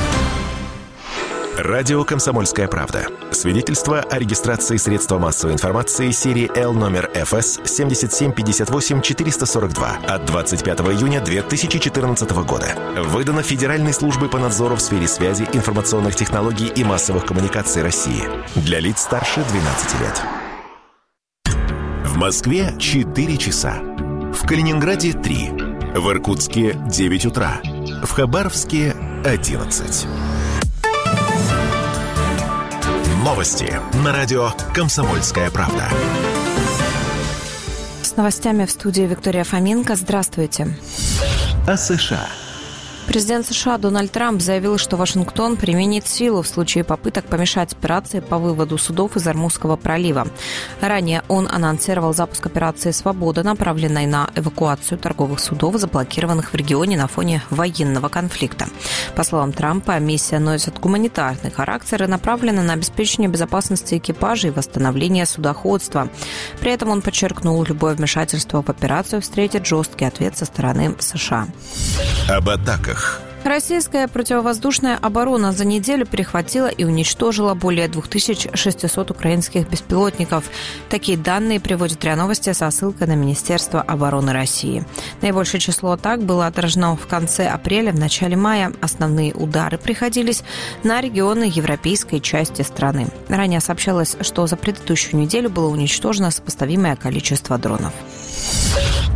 [SPEAKER 3] Радио «Комсомольская правда». Свидетельство о регистрации средства массовой информации серии Л номер эф эс семь семь пять восемь четыре сорок два от двадцать пятого июня две тысячи четырнадцатого года. Выдано Федеральной службой по надзору в сфере связи, информационных технологий и массовых коммуникаций России. Для лиц старше двенадцати лет. В Москве четыре часа. В Калининграде три. В Иркутске девять утра. В Хабаровске одиннадцать. Новости на радио «Комсомольская правда».
[SPEAKER 11] С новостями в студии Виктория Фоменко. Здравствуйте.
[SPEAKER 3] О США.
[SPEAKER 11] Президент США Дональд Трамп заявил, что Вашингтон применит силу в случае попыток помешать операции по выводу судов из Ормузского пролива. Ранее он анонсировал запуск операции «Свобода», направленной на эвакуацию торговых судов, заблокированных в регионе на фоне военного конфликта. По словам Трампа, миссия носит гуманитарный характер и направлена на обеспечение безопасности экипажа и восстановление судоходства. При этом он подчеркнул, любое вмешательство в операцию встретит жесткий ответ со стороны США.
[SPEAKER 3] Об атаках.
[SPEAKER 11] Российская противовоздушная оборона за неделю перехватила и уничтожила более две тысячи шестьсот украинских беспилотников. Такие данные приводит РИА Новости со ссылкой на Министерство обороны России. Наибольшее число атак было отражено в конце апреля, в начале мая. Основные удары приходились на регионы европейской части страны. Ранее сообщалось, что за предыдущую неделю было уничтожено сопоставимое количество дронов.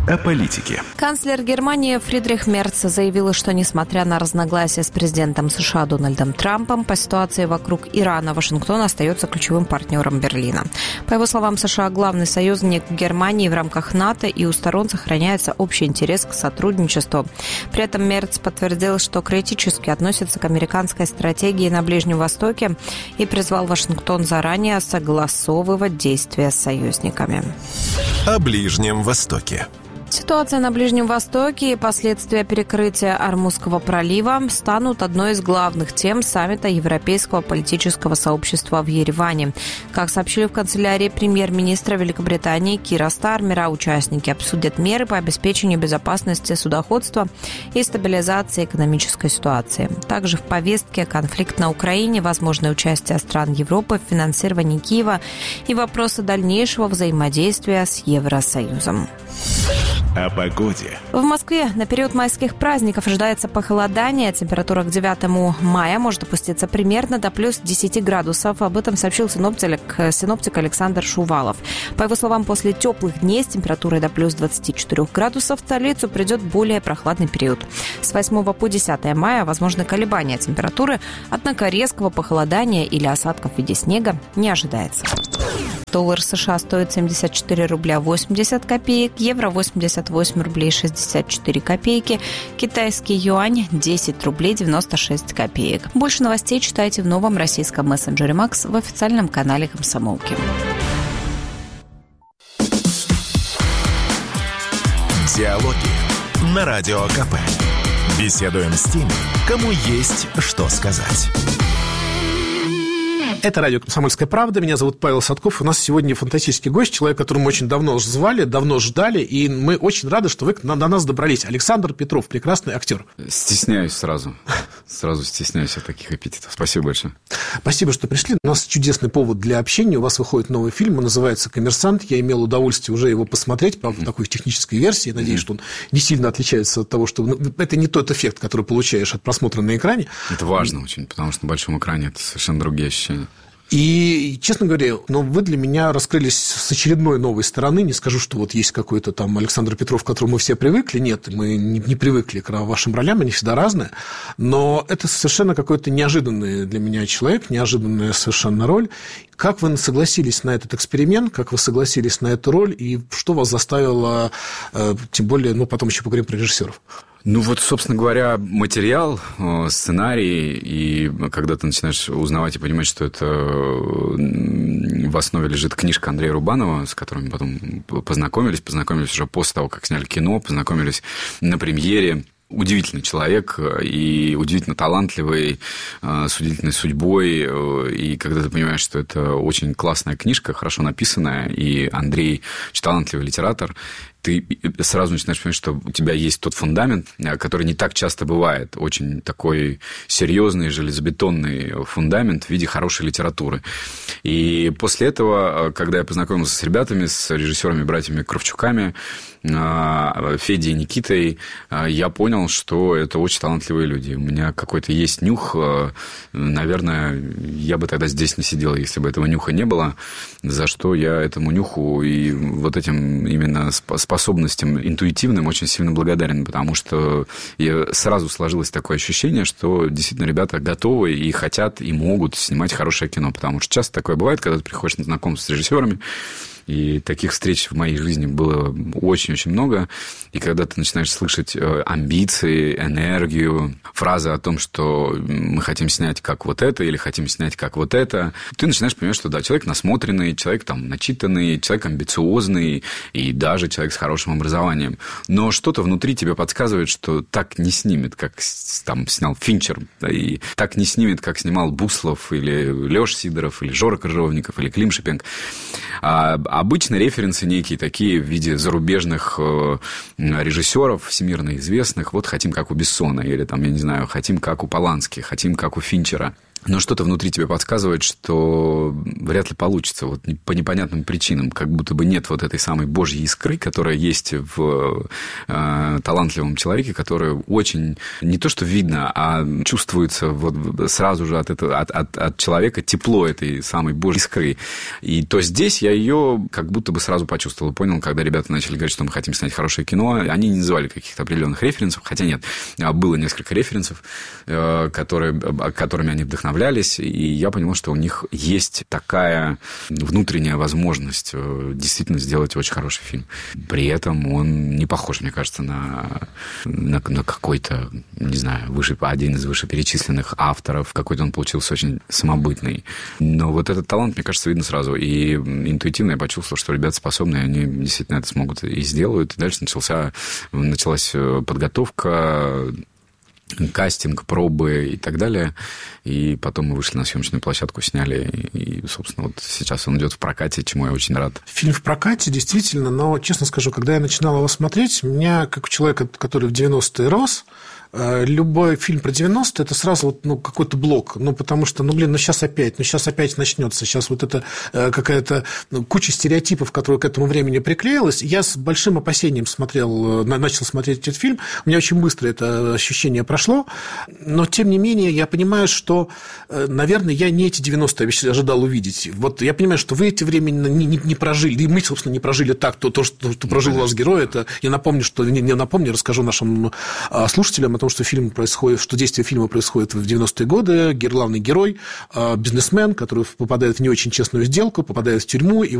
[SPEAKER 3] о политике.
[SPEAKER 11] Канцлер Германии Фридрих Мерц заявил, что, несмотря на разногласия с президентом США Дональдом Трампом, по ситуации вокруг Ирана Вашингтон остается ключевым партнером Берлина. По его словам, США главный союзник Германии в рамках НАТО, и у сторон сохраняется общий интерес к сотрудничеству. При этом Мерц подтвердил, что критически относится к американской стратегии на Ближнем Востоке и призвал Вашингтон заранее согласовывать действия с союзниками.
[SPEAKER 3] О Ближнем Востоке.
[SPEAKER 11] Ситуация на Ближнем Востоке и последствия перекрытия Ормузского пролива станут одной из главных тем саммита Европейского политического сообщества в Ереване. Как сообщили в канцелярии премьер-министра Великобритании Кира Стармера, участники обсудят меры по обеспечению безопасности судоходства и стабилизации экономической ситуации. Также в повестке конфликт на Украине, возможное участие стран Европы в финансировании Киева и вопросы дальнейшего взаимодействия с Евросоюзом.
[SPEAKER 3] О погоде.
[SPEAKER 11] В Москве на период майских праздников ожидается похолодание. Температура к девятому мая может опуститься примерно до плюс десяти градусов. Об этом сообщил синоптик, синоптик Александр Шувалов. По его словам, после теплых дней с температурой до плюс двадцати четырёх градусов в столицу придет более прохладный период. С восьмого по десятое мая возможны колебания температуры, однако резкого похолодания или осадков в виде снега не ожидается. Доллар США стоит семьдесят четыре рубля восемьдесят копеек, евро восемьдесят восемь рублей шестьдесят четыре копейки, китайский юань десять рублей девяносто шесть копеек. Больше новостей читайте в новом российском мессенджере Макс в официальном канале Комсомолки.
[SPEAKER 3] Диалоги на Радио КП. Беседуем с теми, кому есть что сказать.
[SPEAKER 18] Это радио «Комсомольская правда». Меня зовут Павел Садков. У нас сегодня фантастический гость, человек, которого мы очень давно звали, давно ждали, и мы очень рады, что вы до нас добрались. Александр Петров, прекрасный актер.
[SPEAKER 19] Стесняюсь сразу. Сразу стесняюсь от таких эпитетов. Спасибо большое.
[SPEAKER 18] Спасибо, что пришли. У нас чудесный повод для общения. У вас выходит новый фильм, он называется «Коммерсант». Я имел удовольствие уже его посмотреть, правда, в такой технической версии. Надеюсь, mm-hmm. что он не сильно отличается от того, что... Ну, это не тот эффект, который получаешь от просмотра на экране.
[SPEAKER 19] Это важно очень, потому что на большом экране это совершенно другие ощущения.
[SPEAKER 18] И, честно говоря, ну, вы для меня раскрылись с очередной новой стороны. Не скажу, что вот есть какой-то там Александр Петров, к которому мы все привыкли. Нет, мы не, не привыкли к вашим ролям, они всегда разные. Но это совершенно какой-то неожиданный для меня человек, неожиданная совершенно роль. Как вы согласились на этот эксперимент, как вы согласились на эту роль, и что вас заставило, тем более, ну, потом еще поговорим про режиссеров?
[SPEAKER 19] Ну, вот, собственно говоря, материал, сценарий, и когда ты начинаешь узнавать и понимать, что это в основе лежит книжка Андрея Рубанова, с которым мы потом познакомились, познакомились уже после того, как сняли кино, познакомились на премьере. Удивительный человек и удивительно талантливый, с удивительной судьбой. И когда ты понимаешь, что это очень классная книжка, хорошо написанная, и Андрей очень талантливый литератор, ты сразу начинаешь понимать, что у тебя есть тот фундамент, который не так часто бывает. Очень такой серьезный, железобетонный фундамент в виде хорошей литературы. И после этого, когда я познакомился с ребятами, с режиссерами, братьями Кравчуками, Федей и Никитой, я понял, что это очень талантливые люди. У меня какой-то есть нюх. Наверное, я бы тогда здесь не сидел, если бы этого нюха не было. За что я этому нюху и вот этим именно способностям интуитивным очень сильно благодарен, потому что сразу сложилось такое ощущение, что действительно ребята готовы и хотят, и могут снимать хорошее кино. Потому что часто такое бывает, когда ты приходишь на знакомство с режиссерами, и таких встреч в моей жизни было очень-очень много. И когда ты начинаешь слышать амбиции, энергию, фразы о том, что мы хотим снять как вот это или хотим снять как вот это, ты начинаешь понимать, что да, человек насмотренный, человек там начитанный, человек амбициозный и даже человек с хорошим образованием. Но что-то внутри тебе подсказывает, что так не снимет, как там снял Финчер, да, и так не снимет, как снимал Буслов или Леша Сидоров, или Жора Крыжовников, или Клим Шипенко. А обычно референсы некие такие в виде зарубежных режиссеров, всемирно известных. Вот хотим как у Бессона, или там, я не знаю, хотим как у Полански, хотим как у Финчера. Но что-то внутри тебе подсказывает, что вряд ли получится. Вот по непонятным причинам. Как будто бы нет вот этой самой божьей искры, которая есть в э, талантливом человеке, которая очень не то что видно, а чувствуется вот сразу же от, этого, от, от, от человека тепло этой самой божьей искры. И то здесь я ее как будто бы сразу почувствовал. Понял, когда ребята начали говорить, что мы хотим снять хорошее кино. Они не называли каких-то определенных референсов. Хотя нет, было несколько референсов, э, которые, которыми они вдохновлялись. И я понял, что у них есть такая внутренняя возможность действительно сделать очень хороший фильм. При этом он не похож, мне кажется, на, на, на какой-то, не знаю, выше, один из вышеперечисленных авторов. Какой-то он получился очень самобытный. Но вот этот талант, мне кажется, видно сразу. И интуитивно я почувствовал, что ребята способны, они действительно это смогут и сделают. И дальше начался, началась подготовка, кастинг, пробы и так далее. И потом мы вышли на съемочную площадку, сняли. И, собственно, вот сейчас он идет в прокате, чему я очень рад.
[SPEAKER 18] Фильм в прокате, действительно. Но, честно скажу, когда я начинал его смотреть, меня, как у человека, который в девяностые рос, любой фильм про девяностые – это сразу вот, ну, какой-то блок. Ну, потому что, ну, блин, ну, сейчас опять, ну, сейчас опять начнется. Сейчас вот это какая-то ну, куча стереотипов, которая к этому времени приклеилась. Я с большим опасением смотрел, начал смотреть этот фильм. У меня очень быстро это ощущение прошло. Но, тем не менее, я понимаю, что, наверное, я не эти девяностые ожидал увидеть. Вот я понимаю, что вы эти времена не, не, не прожили. И мы, собственно, не прожили так. То, то что, что прожил у вас герой, это я напомню, что не, не напомню, расскажу нашим слушателям о том, что фильм происходит, что действие фильма происходит в девяностые годы. Главный герой, бизнесмен, который попадает в не очень честную сделку, попадает в тюрьму, и